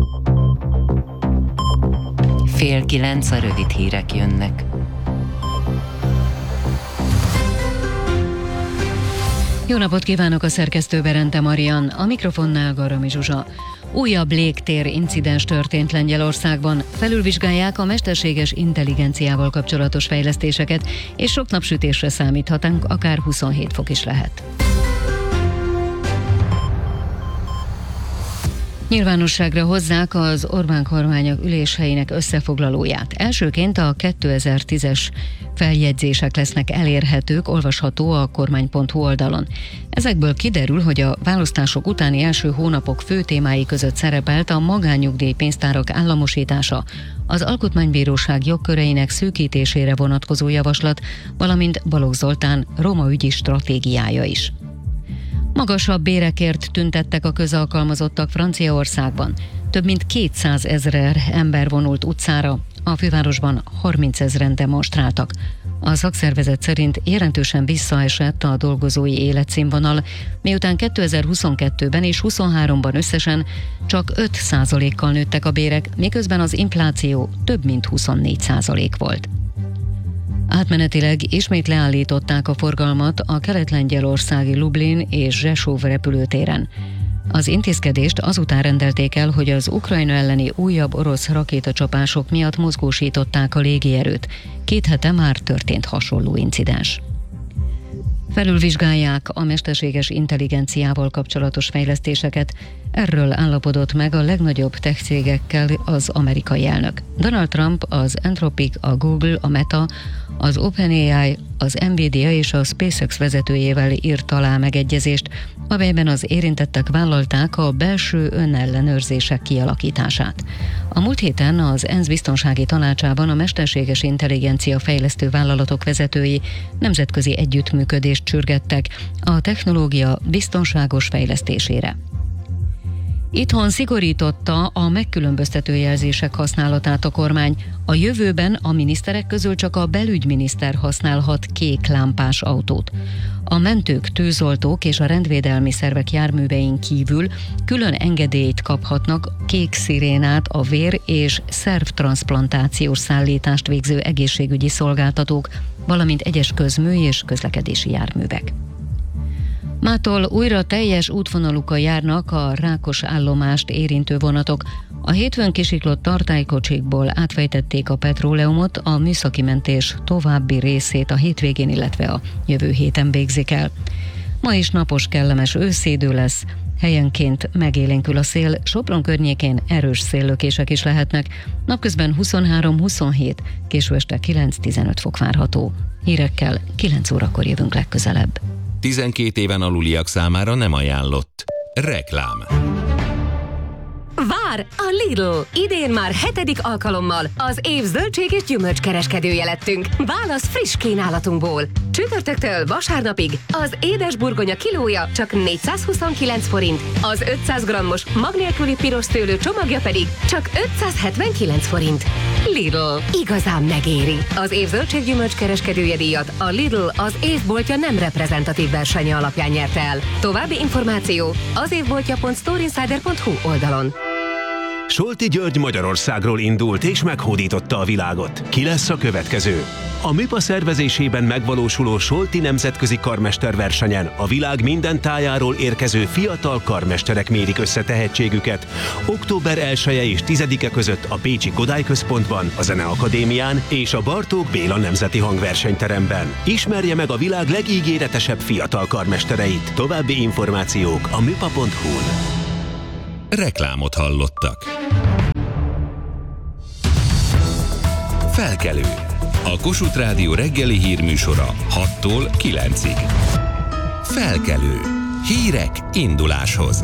Fél kilenc, a rövid hírek jönnek. Jó napot kívánok, a szerkesztő Berente Marian, a mikrofonnál Garami Zsuzsa. Újabb légtér incidens történt Lengyelországban. Felülvizsgálják a mesterséges intelligenciával kapcsolatos fejlesztéseket, és sok napsütésre számíthatunk, akár huszonhét fok is lehet. Nyilvánosságra hozzák az Orbán kormányok üléshelyének összefoglalóját. Elsőként a kétezer-tízes feljegyzések lesznek elérhetők, olvasható a kormány pont hu oldalon. Ezekből kiderül, hogy a választások utáni első hónapok fő témái között szerepelt a magánnyugdíjpénztárak államosítása, az Alkotmánybíróság jogköreinek szűkítésére vonatkozó javaslat, valamint Balogh Zoltán roma ügyi stratégiája is. Magasabb bérekért tüntettek a közalkalmazottak Franciaországban. Több mint kétszázezer ember vonult utcára, a fővárosban harmincezren demonstráltak. A szakszervezet szerint jelentősen visszaesett a dolgozói életszínvonal, miután kétezer-huszonkettőben és huszonháromban összesen csak öt százalékkal nőttek a bérek, miközben az infláció több mint huszonnégy százalék volt. Átmenetileg ismét leállították a forgalmat a kelet-lengyelországi Lublin és Zsesov repülőtéren. Az intézkedést azután rendelték el, hogy az Ukrajna elleni újabb orosz rakétacsapások miatt mozgósították a légierőt. Két hete már történt hasonló incidens. Felülvizsgálják a mesterséges intelligenciával kapcsolatos fejlesztéseket. Erről állapodott meg a legnagyobb tech cégekkel az amerikai elnök. Donald Trump, az Anthropic, a Google, a Meta, az OpenAI, az Nvidia és a SpaceX vezetőjével írt alá megegyezést, amelyben az érintettek vállalták a belső önellenőrzések kialakítását. A múlt héten az ENSZ biztonsági tanácsában a mesterséges intelligencia fejlesztő vállalatok vezetői nemzetközi együttműködést sürgettek a technológia biztonságos fejlesztésére. Itthon szigorította a megkülönböztető jelzések használatát a kormány. A jövőben a miniszterek közül csak a belügyminiszter használhat kék lámpás autót. A mentők, tűzoltók és a rendvédelmi szervek járművein kívül külön engedélyt kaphatnak kék szirénát a vér- és szervtranszplantációs szállítást végző egészségügyi szolgáltatók, valamint egyes közmű és közlekedési járművek. Mától újra teljes útvonalúkkal járnak a Rákos állomást érintő vonatok. A hétfőn kisiklott tartálykocsikból átfejtették a petróleumot, a műszaki mentés további részét a hétvégén, illetve a jövő héten végzik el. Ma is napos, kellemes őszidő lesz, helyenként megélénkül a szél, Sopron környékén erős széllökések is lehetnek, napközben huszonhárom-huszonhét, késő este kilenc-tizenöt fok várható. Hírekkel kilenc órakor jövünk legközelebb. tizenkét éven aluliak számára nem ajánlott. Reklám. Vár a Lidl! Idén már hetedik alkalommal az év zöldség és gyümölcskereskedője lettünk. Válasz friss kínálatunkból. Csütörtöktől vasárnapig az édes burgonya kilója csak négyszázhuszonkilenc forint, az ötszáz grammos mag nélküli piros szőlő csomagja pedig csak ötszázhetvenkilenc forint. Lidl. Igazán megéri. Az év zöldség gyümölcskereskedője díjat a Lidl az évboltja nem reprezentatív versenye alapján nyerte el. További információ az évboltja pont storeinsider pont hu oldalon. Solti György Magyarországról indult és meghódította a világot. Ki lesz a következő? A MÜPA szervezésében megvalósuló Solti nemzetközi karmesterversenyen a világ minden tájáról érkező fiatal karmesterek mérik össze tehetségüket. október elseje és tizedike között a Pécsi Kodály Központban, a Zeneakadémián és a Bartók Béla Nemzeti Hangversenyteremben. Ismerje meg a világ legígéretesebb fiatal karmestereit. További információk a müpa pont hu-n. Reklámot hallottak. Felkelő. A Kossuth Rádió reggeli hírműsora hattól kilencig. Felkelő. Hírek induláshoz.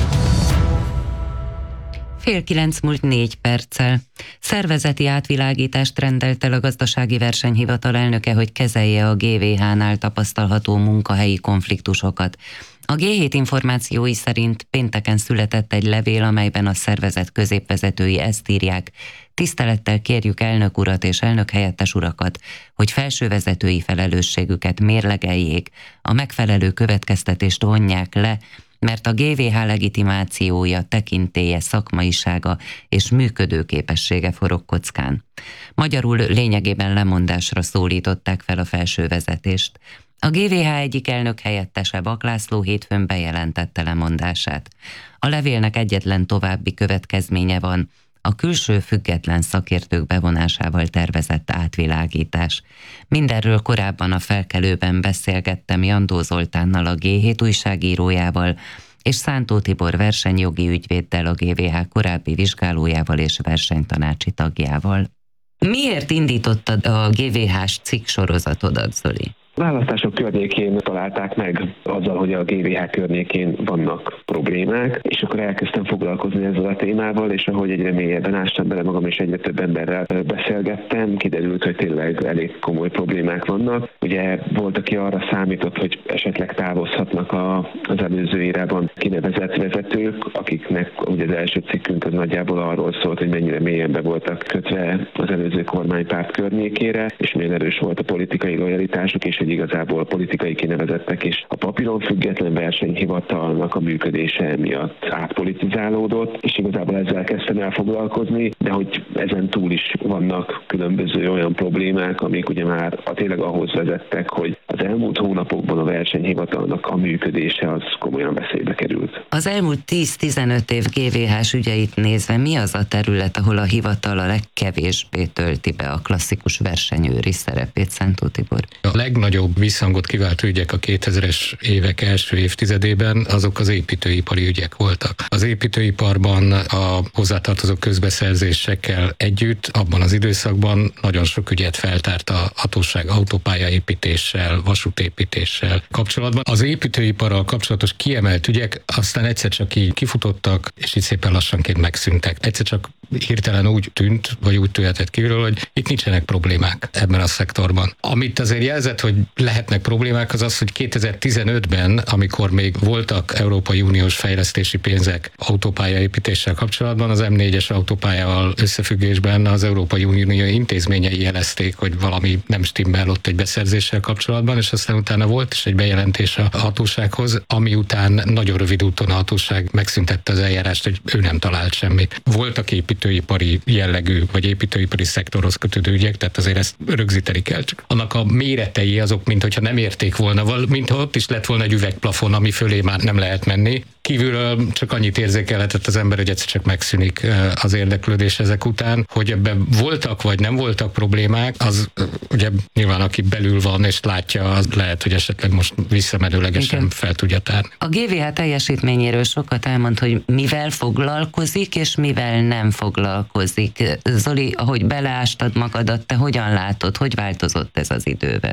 Fél kilenc múlt négy perccel. Szervezeti átvilágítást rendelt el a Gazdasági Versenyhivatal elnöke, hogy kezelje a gé vé há-nál tapasztalható munkahelyi konfliktusokat. A gé hét információi szerint pénteken született egy levél, amelyben a szervezet középvezetői ezt írják: tisztelettel kérjük elnök urat és elnök helyettes urakat, hogy felsővezetői felelősségüket mérlegeljék, a megfelelő következtetést vonják le, mert a gé vé há legitimációja, tekintélye, szakmaisága és működőképessége forog kockán. Magyarul lényegében lemondásra szólították fel a felsővezetést. A gé vé há egyik elnök helyettese, Bak László hétfőn bejelentette lemondását. A levélnek egyetlen további következménye van, a külső független szakértők bevonásával tervezett átvilágítás. Mindenről korábban a Felkelőben beszélgettem Jandó Zoltánnal, a gé hét újságírójával, és Szántó Tibor versenyjogi ügyvéddel, a gé vé há korábbi vizsgálójával és versenytanácsi tagjával. Miért indítottad a gé vé hás cikk sorozatodat, Zoli? Választások környékén találták meg azzal, hogy a gé vé há környékén vannak problémák, és akkor elkezdtem foglalkozni ezzel a témával, és ahogy egyre mélyebben ástam bele magam, és egyre több emberrel beszélgettem, kiderült, hogy tényleg elég komoly problémák vannak. Ugye volt, aki arra számított, hogy esetleg távozhatnak a, az előző érában kinevezett vezetők, akiknek ugye az első cikkünk az nagyjából arról szólt, hogy mennyire mélyen be voltak kötve az előző kormánypárt környékére, és milyen erős volt a politikai lojalitásuk, és hogy igazából politikai kinevezettek, és a papíron független versenyhivatalnak a működése miatt átpolitizálódott, és igazából ezzel kezdtem el foglalkozni, de hogy ezen túl is vannak különböző olyan problémák, amik ugye már a tényleg ahhoz vezettek, hogy az elmúlt hónapokban a versenyhivatalnak a működése az komolyan veszélybe került. Az elmúlt tíz-tizenöt év gé vé hás ügyeit nézve, mi az a terület, ahol a hivatal a legkevésbé tölti be a klasszikus versenyőri szerepét, Szántó Tibor? A legnagyobb visszhangot kiváltó ügyek a kétezres évek első évtizedében azok az építőipari ügyek voltak. Az építőiparban a hozzátartozó közbeszerzésekkel együtt abban az időszakban nagyon sok ügyet feltárt a hatóság autópályaépítéssel, vasútépítéssel kapcsolatban. Az építőiparral kapcsolatos kiemelt ügyek aztán egyszer csak így kifutottak, és így szépen lassanként megszűntek. Egyszer csak hirtelen úgy tűnt, vagy úgy tűnhetett kívülről, hogy itt nincsenek problémák ebben a szektorban. Amit azért jelzett, hogy lehetnek problémák, az az, hogy kétezer-tizenötben, amikor még voltak Európai Uniós fejlesztési pénzek autópályaépítéssel kapcsolatban, az em négyes autópályával összefüggésben az Európai Unió intézményei jelezték, hogy valami nem stimmel ott egy beszerzéssel kapcsolatban, és aztán utána volt is egy bejelentés a hatósághoz, ami után nagyon rövid úton a hatóság megszüntette az eljárást, hogy ő nem talált semmit. Voltak építőipari jellegű, vagy építőipari szektorhoz kötődő ügyek, tehát azért ezt rögzíteni kell. Csak annak a méretei azok, mint hogyha nem érték volna, mintha ott is lett volna egy üvegplafon, ami fölé már nem lehet menni. Kívülről csak annyit érzékelhetett az ember, hogy egyszer csak megszűnik az érdeklődés ezek után. Hogy ebben voltak vagy nem voltak problémák, az ugye nyilván aki belül van és látja, az lehet, hogy esetleg most visszamenőlegesen igen, fel tudja tárni. A gé vé há teljesítményéről sokat elmond, hogy mivel foglalkozik és mivel nem foglalkozik. Zoli, ahogy beleástad magadat, te hogyan látod, hogy változott ez az idővel?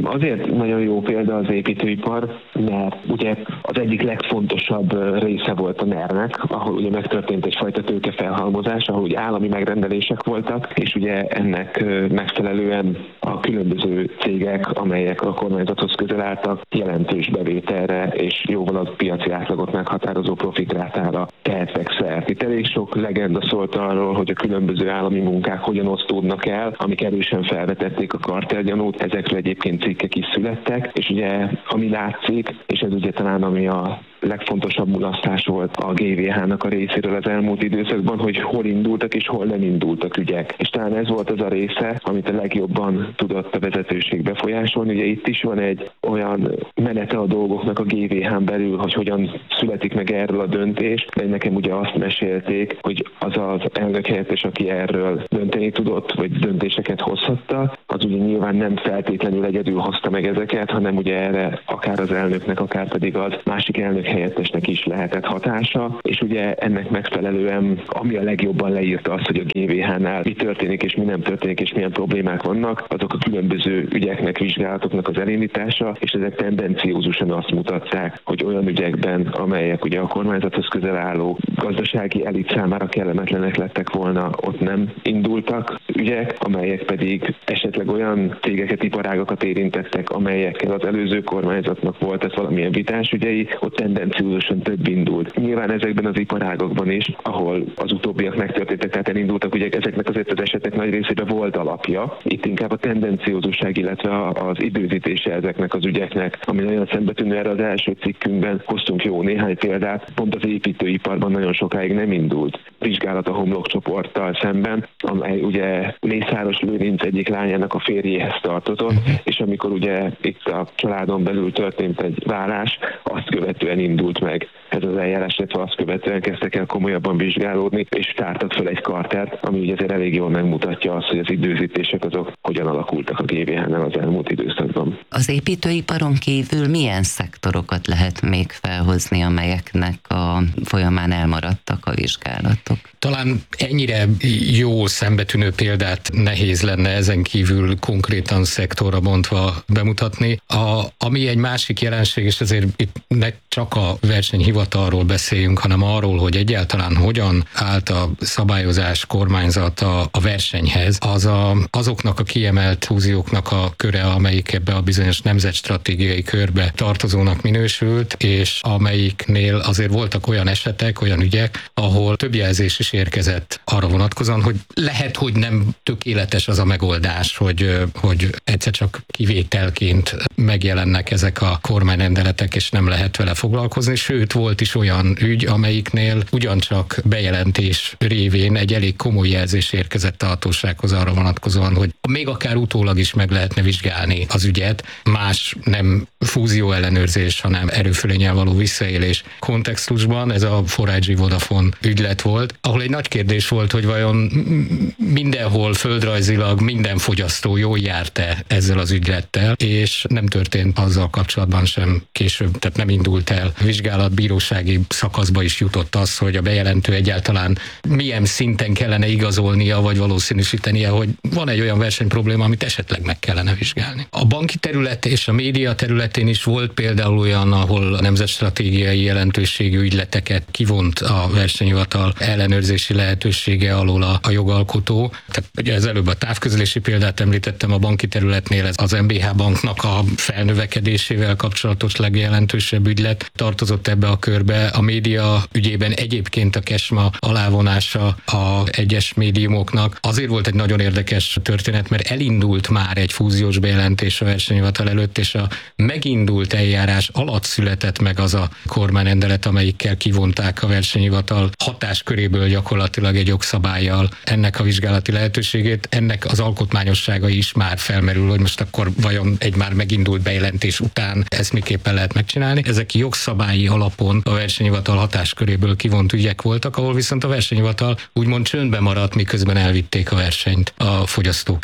Szerintem azért nagyon jó példa az építőipar, mert ugye az egyik legfontosabb része volt a nernek, ahol ugye megtörtént egyfajta tőkefelhalmozás, ahol ugye állami megrendelések voltak, és ugye ennek megfelelően a különböző cégek, amelyek a kormányzathoz közel álltak, jelentős bevételre és jóval a piaci átlagot meghatározó profitrátára tehettek szert. Itt elég sok legenda szólt arról, hogy a különböző állami munkák hogyan osztódnak el, amik erősen felvetették a kartellgyanút, ezekről egyébként cikkek is születtek, és ugye ami látszik, és ez ugye talán ami a legfontosabb mulasztás volt a gé vé há-nak a részéről az elmúlt időszakban, hogy hol indultak és hol nem indultak ügyek. És talán ez volt az a része, amit a legjobban tudott a vezetőség befolyásolni. Ugye itt is van egy olyan menete a dolgoknak a gé vé hán belül, hogy hogyan születik meg erről a döntés, de nekem ugye azt mesélték, hogy az az elnök helyettes, aki erről dönteni tudott, vagy döntéseket hozhatta, az ugye nyilván nem feltétlenül egyedül hozta meg ezeket, hanem ugye erre akár az elnöknek, akár pedig az másik elnök helyettesnek is lehetett hatása, és ugye ennek megfelelően, ami a legjobban leírta azt, hogy a gé vé há-nál mi történik és mi nem történik és milyen problémák vannak, azok a különböző ügyeknek, vizsgálatoknak az elindítása, és ezek tendenciózusan azt mutatták, hogy olyan ügyekben, amelyek ugye a kormányzathoz közel álló gazdasági elit számára kellemetlenek lettek volna, ott nem indultak ügyek, amelyek pedig esetleg olyan cégeket, iparágakat érintettek, amelyekkel az előző kormányzatnak volt ez valamilyen vitás ügyei, ott tendenciózusan több indult. Nyilván ezekben az iparágokban is, ahol az utóbbiak megtörténtek, tehát elindultak, ugye ezeknek azért az esetek nagy részében volt alapja. Itt inkább a tendenciózusság, illetve az időzítése ezeknek az ügyeknek, ami nagyon szembetűnő, erre az első cikkünkben hoztunk jó néhány példát, pont az építőiparban nagyon sokáig nem indult vizsgálat a homlokcsoporttal szemben, amely ugye Mészáros Lőrinc egyik lányának a férjéhez tartozott, és amikor ugye itt a családon belül történt egy válás, azt követően indult meg ez az eljárás, illetve azt követően kezdtek el komolyabban vizsgálódni, és tártak föl egy kartert, ami ugye azért elég jól megmutatja azt, hogy az időzítések azok hogyan alakultak a gé vé há-nál az elmúlt időszakban. Az építőiparon kívül milyen szektorokat lehet még felhozni, amelyeknek a folyamán elmaradtak a vizsgálatok? Talán ennyire jó szembetűnő példát nehéz lenne ezen kívül konkrétan szektorra bontva bemutatni. A, ami egy másik jelenség, és azért itt ne csak a versenyhivatalról beszéljünk, hanem arról, hogy egyáltalán hogyan állt a szabályozás, kormányzat a, a versenyhez, az a, azoknak a kiemelt fúzióknak a köre, amelyik ebbe a bizonyos nemzetstratégiai körbe tartozónak minősült, és amelyiknél azért voltak olyan esetek, olyan ügyek, ahol több jelzés is érkezett arra vonatkozóan, hogy lehet, hogy nem tökéletes az a megoldás, hogy, hogy egyszer csak kivételként megjelennek ezek a kormányrendeletek, és nem lehet vele foglalkozni, sőt volt is olyan ügy, amelyiknél ugyancsak bejelentés révén egy elég komoly jelzés érkezett a hatósághoz arra vonatkozóan, hogy még akár utólag is meg lehetne vizsgálni az ügyet, más nem fúzió ellenőrzés, hanem erőfölénnyel való visszaélés kontextusban. Ez a four I G Vodafone ügylet volt, ahol egy nagy kérdés volt, hogy vajon mindenhol földrajzilag minden fogyasztó jól járt-e ezzel az ügylettel, és nem történt azzal kapcsolatban sem később, tehát nem indult el vizsgálat, bírósági szakaszba is jutott az, hogy a bejelentő egyáltalán milyen szinten kellene igazolnia, vagy valószínűsítenie, hogy van egy olyan versenyprobléma, amit esetleg meg kellene vizsgálni. A banki terület és a média területén is volt például olyan, ahol a nemzetstratégiai jelentőségű ügyleteket kivont a versenyhivatal ellenőrzési lehetősége alól a, a jogalkotó. Tehát ugye az előbb a távközlési példát említettem, a banki területnél ez az em bé há banknak a felnövekedésével kapcsolatos legjelentősebb ügylet tartozott ebbe a körbe. A média ügyében egyébként a kesma alávonása a egyes médiumoknak azért volt egy nagyon érdekes történet, mert elindult már egy fúziós bejelentés a versenyhivatal előtt, és a megindult eljárás alatt született meg az a kormányrendelet, amelyikkel kivonták a versenyhivatal hatásköréből gyakorlatilag egy jogszabállyal ennek a vizsgálati lehetőségét. Ennek az alkotmányossága is már felmerül, hogy most akkor vajon egy már megindult bejelentés után ezt miképpen lehet megcsinálni. Ezek jogszabályi alapon a versenyhivatal hatásköréből kivont ügyek voltak, ahol viszont a versenyhivatal úgymond csöndbe maradt, miközben elvitték a versenyt a fogyasztók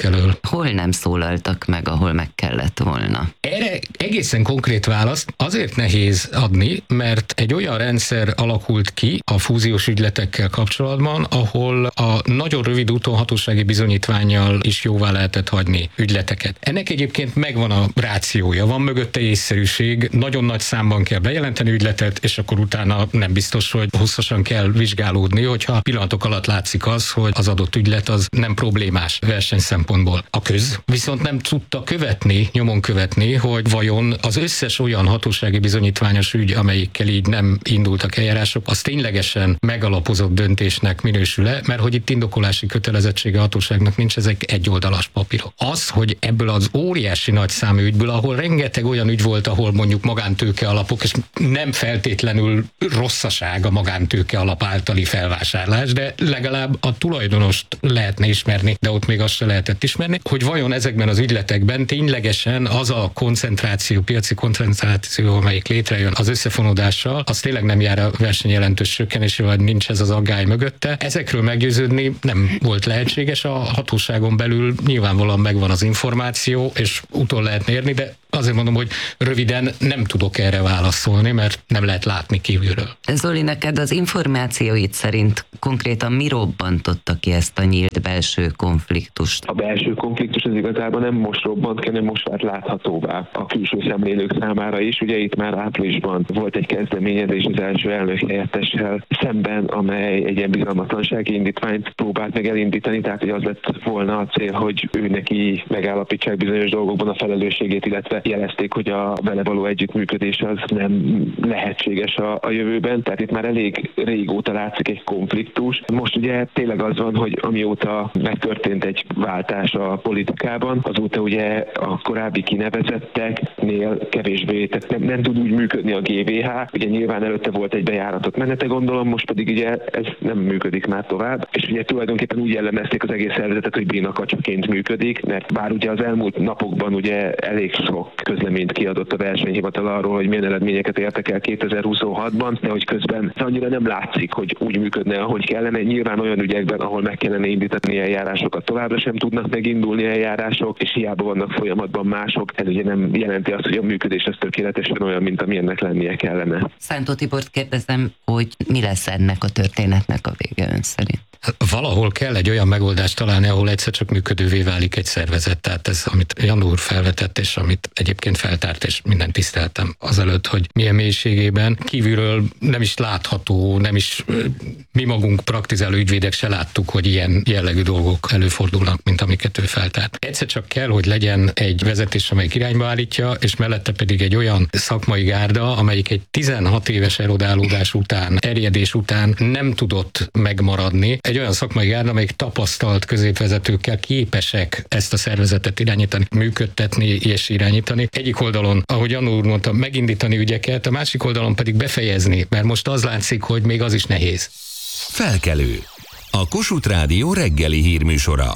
elől. Hol nem szólaltak meg, ahol meg kellett volna? Erre egészen konkrét választ azért nehéz adni, mert egy olyan rendszer alakult ki a fúziós ügyletekkel kapcsolatban, ahol a nagyon rövid úton hatósági bizonyítvánnyal is jóvá lehetett hagyni ügyleteket. Ennek egyébként megvan a rációja, van mögötte észszerűség, nagyon nagy számban kell bejelenteni ügyletet, és akkor utána nem biztos, hogy hosszasan kell vizsgálódni, hogyha pillanatok alatt látszik az, hogy az adott ügylet az nem problémás verseny szempontból. A köz viszont nem tudta követni, nyomon követni, hogy vajon az összes olyan hatósági bizonyítványos ügy, amelyikkel így nem indultak eljárások, az ténylegesen megalapozott döntésnek minősül-e, mert hogy itt indokolási kötelezettsége a hatóságnak nincs, ezek egyoldalas papírok. Az, hogy ebből az óriási nagy számú ügyből, ahol rengeteg olyan ügy volt, ahol mondjuk magántőke alapok, és nem feltétlenül rosszaság a magántőke alap általi felvásárlás, de legalább a tulajdonost lehetne ismerni, de ott még azt se lehetett ismerni, hogy vajon ezekben az ügyletekben ténylegesen az a koncentráció, piaci koncentráció, amelyik létrejön az összefonódással, az tényleg nem jár a verseny jelentős csökkenésével, vagy nincs ez az aggály mögötte. Ezekről meggyőződni nem volt lehetséges, a hatóságon belül nyilvánvalóan megvan az információ, és utol lehetne érni, de azért mondom, hogy röviden nem tudok erre válaszolni, mert nem lehet látni kívülről. Zoli, neked az információid szerint konkrétan mi robbantotta ki ezt a nyílt belső konfliktust? A belső konfliktus az igazából nem most robbant ki, hanem most vált láthatóvá a külső szemlélők számára is. Ugye itt már áprilisban volt egy kezdeményezés az első elnök helyettessel szemben, amely egy ilyen bizalmatlansági indítványt próbált meg elindítani, tehát hogy az lett volna a cél, hogy ő neki megállapítsák bizonyos dolgokban a felelősségét, illetve jelezték, hogy a vele való együttműködés az nem lehetséges a, a jövőben, tehát itt már elég régóta látszik egy konfliktus. Most ugye tényleg az van, hogy amióta megtörtént egy váltás a politikában, azóta ugye a korábbi kinevezetteknél kevésbé, tehát nem, nem tud úgy működni a gé vé há, ugye nyilván előtte volt egy bejáratott menete, gondolom, most pedig ugye ez nem működik már tovább, és ugye tulajdonképpen úgy jellemezték az egész szervezetet, hogy bénakacsaként működik, mert bár ugye az elmúlt napokban ugye elég sok közleményt kiadott a versenyhivatal arról, hogy milyen eredményeket értek el kétezer-huszonhatban, de hogy közben annyira nem látszik, hogy úgy működne, ahogy kellene. Nyilván olyan ügyekben, ahol meg kellene indítani eljárásokat, továbbra sem tudnak megindulni eljárások, és hiába vannak folyamatban mások. Ez ugye nem jelenti azt, hogy a működés az tökéletesen olyan, mint amilyennek lennie kellene. Szántó Tibort kérdezem, hogy mi lesz ennek a történetnek a vége ön szerint? Valahol kell egy olyan megoldást találni, ahol egyszer csak működővé válik egy szervezet. Tehát ez, amit Jan úr felvetett, és amit egyébként feltárt, és mindent tiszteltem azelőtt, hogy milyen mélységében kívülről nem is látható, nem is mi magunk praktizáló ügyvédek se láttuk, hogy ilyen jellegű dolgok előfordulnak, mint amiket ő feltárt. Egyszer csak kell, hogy legyen egy vezetés, amelyik irányba állítja, és mellette pedig egy olyan szakmai gárda, amelyik egy tizenhat éves erodálódás után, erjedés után nem tudott megmaradni. Egy olyan szakmai gárda, amelyik tapasztalt középvezetőkkel képesek ezt a szervezetet irányítani, működtetni és irányítani. Egyik oldalon, ahogy Jan úr mondta, megindítani ügyeket, a másik oldalon pedig befejezni, mert most az látszik, hogy még az is nehéz. Felkelő. A Kossuth Rádió reggeli hírműsora.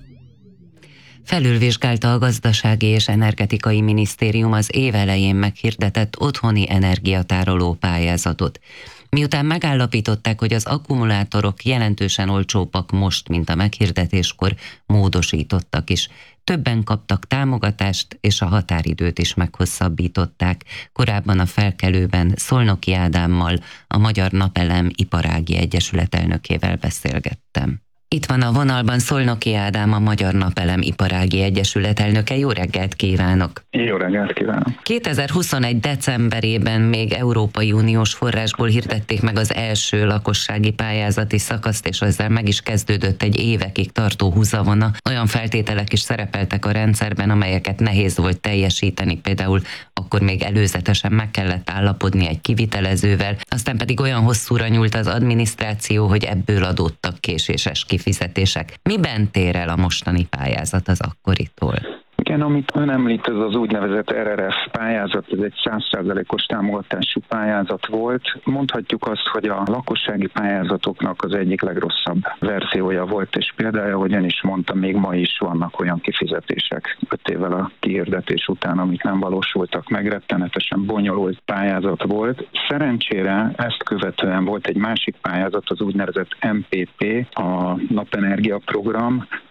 Felülvizsgálta a Gazdasági és Energetikai Minisztérium az év elején meghirdetett otthoni energiatároló pályázatot. Miután megállapították, hogy az akkumulátorok jelentősen olcsóbbak most, mint a meghirdetéskor, módosítottak is. Többen kaptak támogatást, és a határidőt is meghosszabbították. Korábban a Felkelőben Szolnoki Ádámmal, a Magyar Napelem Iparági Egyesület elnökével beszélgettem. Itt van a vonalban Szolnoki Ádám, a Magyar Napelem Iparági Egyesület elnöke. Jó reggelt kívánok! Jó reggelt kívánok! kétezer-huszonegy decemberében még Európai Uniós forrásból hirdették meg az első lakossági pályázati szakaszt, és ezzel meg is kezdődött egy évekig tartó húzavona. Olyan feltételek is szerepeltek a rendszerben, amelyeket nehéz volt teljesíteni, például akkor még előzetesen meg kellett állapodni egy kivitelezővel, aztán pedig olyan hosszúra nyúlt az adminisztráció, hogy ebből adódtak késéses kifizetések. Miben tér el a mostani pályázat az akkoritól? Igen, amit ön említ, ez az úgynevezett er er ef pályázat, ez egy száz százalékos támogatású pályázat volt. Mondhatjuk azt, hogy a lakossági pályázatoknak az egyik legrosszabb verziója volt, és például, ahogy ön is mondta, még ma is vannak olyan kifizetések öt évvel a kihirdetés után, amik nem valósultak meg, rettenetesen bonyolult pályázat volt. Szerencsére ezt követően volt egy másik pályázat, az úgynevezett em pé pé, a napenergia program.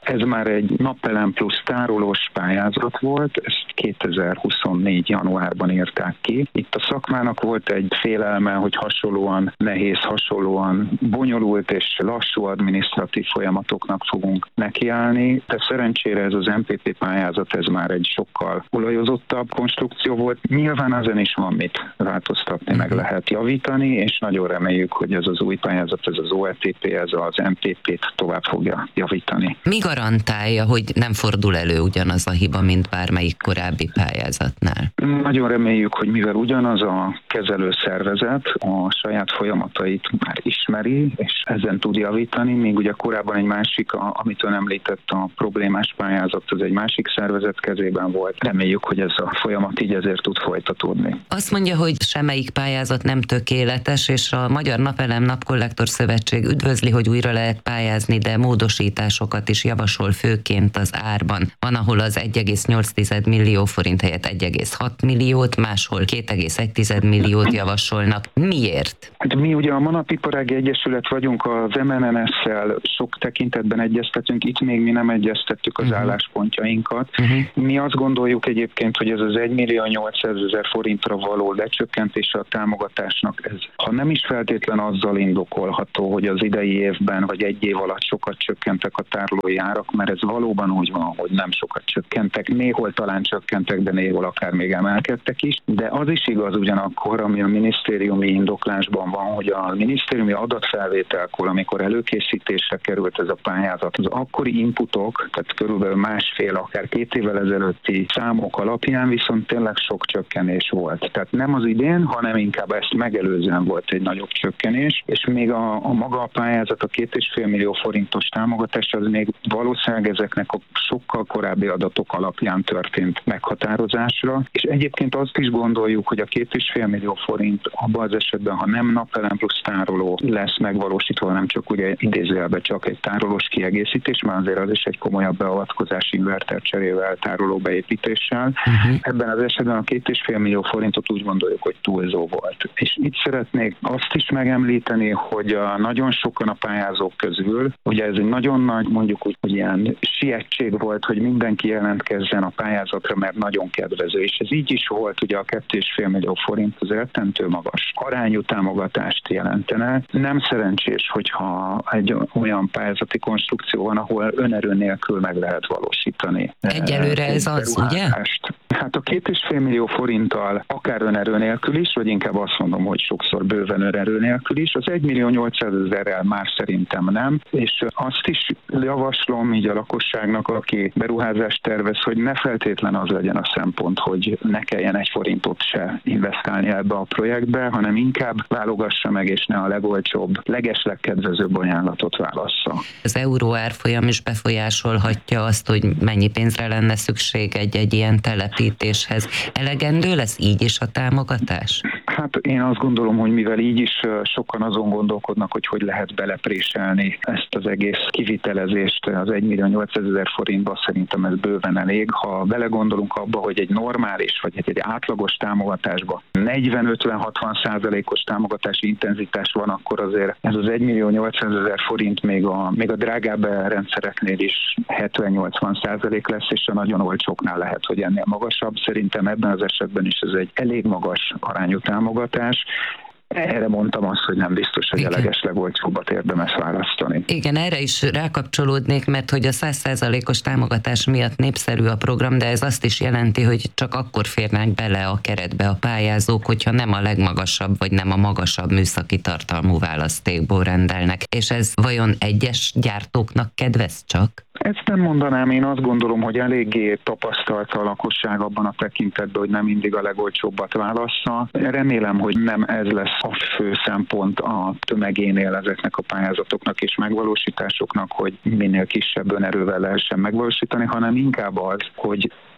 Ez már egy napelem plusz tárolós pályázat volt, ezt kétezer-huszonnégy januárban írták ki. Itt a szakmának volt egy félelme, hogy hasonlóan nehéz, hasonlóan bonyolult és lassú adminisztratív folyamatoknak fogunk nekiállni, de szerencsére ez az em pé pé pályázat, ez már egy sokkal olajozottabb konstrukció volt. Nyilván ezen is van mit változtatni, meg lehet javítani, és nagyon reméljük, hogy ez az új pályázat, ez az o e té pé, ez az em pé pét tovább fogja javítani. Mi garantálja, hogy nem fordul elő ugyanaz a hiba, mint bármelyik korábbi pályázatnál? Nagyon reméljük, hogy mivel ugyanaz a kezelő szervezet a saját folyamatait már ismeri, és ezen tud javítani, még ugye korábban egy másik, a, amit ön említett, a problémás pályázat, az egy másik szervezet kezében volt. Reméljük, hogy ez a folyamat így ezért tud folytatódni. Azt mondja, hogy semmelyik pályázat nem tökéletes, és a Magyar Napelem Napkollektor Szövetség üdvözli, hogy újra lehet pályázni, de módosításokat is javasol, főként az árban. Van, ahol az egy egész nyolc millió forint helyett egy egész hat milliót, máshol két egész egy milliót javasolnak. Miért? Hát mi ugye a Manapiparági Egyesület vagyunk, az em en en es-szel sok tekintetben egyeztetünk, itt még mi nem egyeztettük az uh-huh. álláspontjainkat. Uh-huh. Mi azt gondoljuk egyébként, hogy ez az egy millió nyolcszázezer forintra való lecsökkentése a támogatásnak, ez ha nem is feltétlen azzal indokolható, hogy az idei évben vagy egy év alatt sokat csökkentek a tárolói árak, mert ez valóban úgy van, hogy nem sokat csökkentek, néhol talán csökkentek, de néhol akár még emelkedtek is, de az is igaz ugyanakkor, ami a minisztériumi indoklásban van, hogy a minisztériumi adatfelvételkor, amikor előkészítésre került ez a pályázat, az akkori inputok, tehát körülbelül másfél, akár két évvel ezelőtti számok alapján viszont tényleg sok csökkenés volt. Tehát nem az idén, hanem inkább ezt megelőzően volt egy nagyobb csökkenés, és még a, a maga a pályázat, a két és fél millió forintos támogatás, az még valószínűleg ezeknek a sokkal korábbi adatok alapján történt meghatározásra, és egyébként azt is gondoljuk, hogy a két és fél millió forint abban az esetben, ha nem napelem plusz tároló lesz megvalósítva, hanem csak ugye idézőjelben csak egy tárolós kiegészítés, mert azért az is egy komolyabb beavatkozás inverter cserével, tároló beépítéssel. Uh-huh. Ebben az esetben a két és fél millió forintot úgy gondoljuk, hogy túlzó volt. És itt szeretnék azt is megemlíteni, hogy a nagyon sokan a pályázók közül, ugye ez egy nagyon nagy, mondjuk úgy, hogy ilyen sietség volt, hogy mindenki jelentkezzen a pályázatra, mert nagyon kedvező. És ez így is volt, ugye a két és fél millió forint az rettentő magas arányú támogatást jelentene. Nem szerencsés, hogyha egy olyan pályázati konstrukció van, ahol önerő nélkül meg lehet valósítani. Egyelőre ez az, ugye? Hát a két és fél millió forinttal akár önerő nélkül is, vagy inkább azt mondom, hogy sokszor bőven önerő nélkül is, az egy millió nyolcszázezerrel már szerintem nem, és azt is javaslom így a lakosságnak, aki beruházást tervez, hogy ne feltétlen az legyen a szempont, hogy ne kelljen egy forintot se investálni ebbe a projektbe, hanem inkább válogassa meg, és ne a legolcsóbb, legeslegkedvezőbb ajánlatot válassza. Az euró árfolyam is befolyásolhatja azt, hogy mennyi pénzre lenne szükség egy-egy ilyen telepítéshez. Elegendő lesz így is a támogatás? Hát én azt gondolom, hogy mivel így is sokan azon gondolkodnak, hogy hogy lehet belepréselni ezt az egész kivitelezést az egy millió nyolcszázezer forintba, szerintem ez bőven elég. Ha belegondolunk abba, hogy egy normális, vagy egy átlagos támogatásba negyven-ötven-hatvan százalékos támogatási intenzitás van, akkor azért ez az egy millió nyolcszázezer forint még a, még a drágább rendszereknél is hetven-nyolcvan százalék lesz, és a nagyon olcsóknál lehet, hogy ennél magasabb. Szerintem ebben az esetben is ez egy elég magas arányú támogatás. Erre mondtam azt, hogy nem biztos, hogy a legeslegolcsóbbat érdemes választani. Igen, erre is rákapcsolódnék, mert hogy a száz százalékos támogatás miatt népszerű a program, de ez azt is jelenti, hogy csak akkor férnek bele a keretbe a pályázók, hogyha nem a legmagasabb, vagy nem a magasabb műszaki tartalmú választékból rendelnek. És ez vajon egyes gyártóknak kedvez csak? Ezt nem mondanám, én azt gondolom, hogy eléggé tapasztalt a lakosság abban a tekintetben, hogy nem mindig a legolcsóbbat válassza. Remélem, hogy nem ez lesz a fő szempont a tömegénél ezeknek a pályázatoknak és megvalósításoknak, hogy minél kisebb önerővel lehessen megvalósítani, hanem inkább az, hogy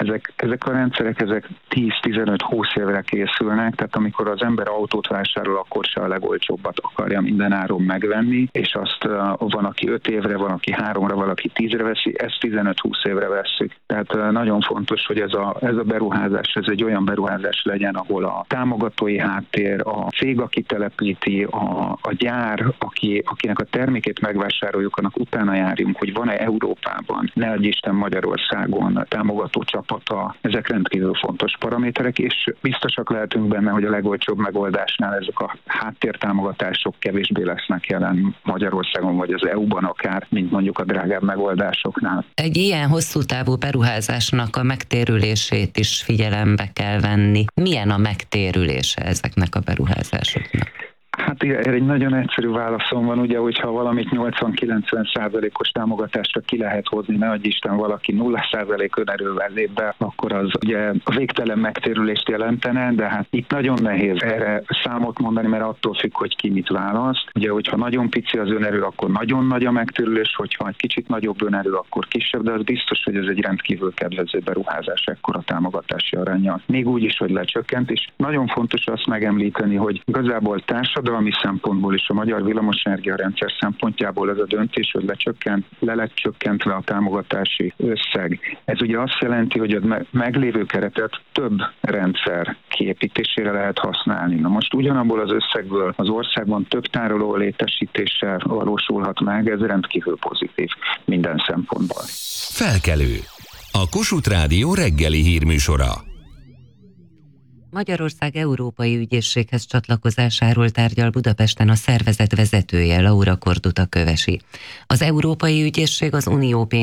ezek, ezek a rendszerek ezek tíz-tizenöt-húsz évre készülnek, tehát amikor az ember autót vásárol, akkor se a legolcsóbbat akarja minden áron megvenni, és azt van, aki öt évre, van, aki háromra, valaki tízre veszi, ezt tizenöt-húsz évre vesszük. Tehát nagyon fontos, hogy ez a, ez a beruházás, ez egy olyan beruházás legyen, ahol a támogatói háttér, a cég, aki telepíti, a, a gyár, aki, akinek a termékét megvásároljuk, annak utána járjunk, hogy van-e Európában, ne adj Isten Magyarországon támogató csapata, ezek rendkívül fontos paraméterek, és biztosak lehetünk benne, hogy a legolcsóbb megoldásnál ezek a háttértámogatások kevésbé lesznek jelen Magyarországon, vagy az é u-ban akár, mint mondjuk a drágább megoldásoknál. Egy ilyen hosszú távú beruházásnak a megtérülését is figyelembe kell venni. Milyen a megtérülése ezeknek a beruházásoknak? Hát erre egy nagyon egyszerű válaszom van, ugye, hogyha valamit nyolcvan-kilencven százalékos támogatásra ki lehet hozni, ne adj Isten valaki nulla százalék önerővel lép be, akkor az ugye a végtelen megtérülést jelentene, de hát itt nagyon nehéz erre számot mondani, mert attól függ, hogy ki mit választ. Ugye, hogyha nagyon pici az önerő, akkor nagyon nagy a megtérülés, hogyha egy kicsit nagyobb önerő, akkor kisebb, de az biztos, hogy ez egy rendkívül kedvező beruházás ekkora támogatási aránnyal. Még úgy is, hogy lecsökkent, és nagyon fontos azt megemlíteni, hogy igazából társadalmi szempontból és a magyar villamosenergia rendszer szempontjából ez a döntés, hogy lecsökkent, le lett csökkentve a támogatási összeg. Ez ugye azt jelenti, hogy a meglévő keretet több rendszer kiépítésére lehet használni. Na most ugyanabból az összegből az országban több tároló létesítéssel valósulhat meg, ez rendkívül pozitív minden szempontból. Felkelő. A Kossuth Rádió reggeli hírműsora. Magyarország Európai Ügyészséghez csatlakozásáról tárgyal Budapesten a szervezet vezetője, Laura Korduta Kövesi. Az Európai Ügyészség az Unió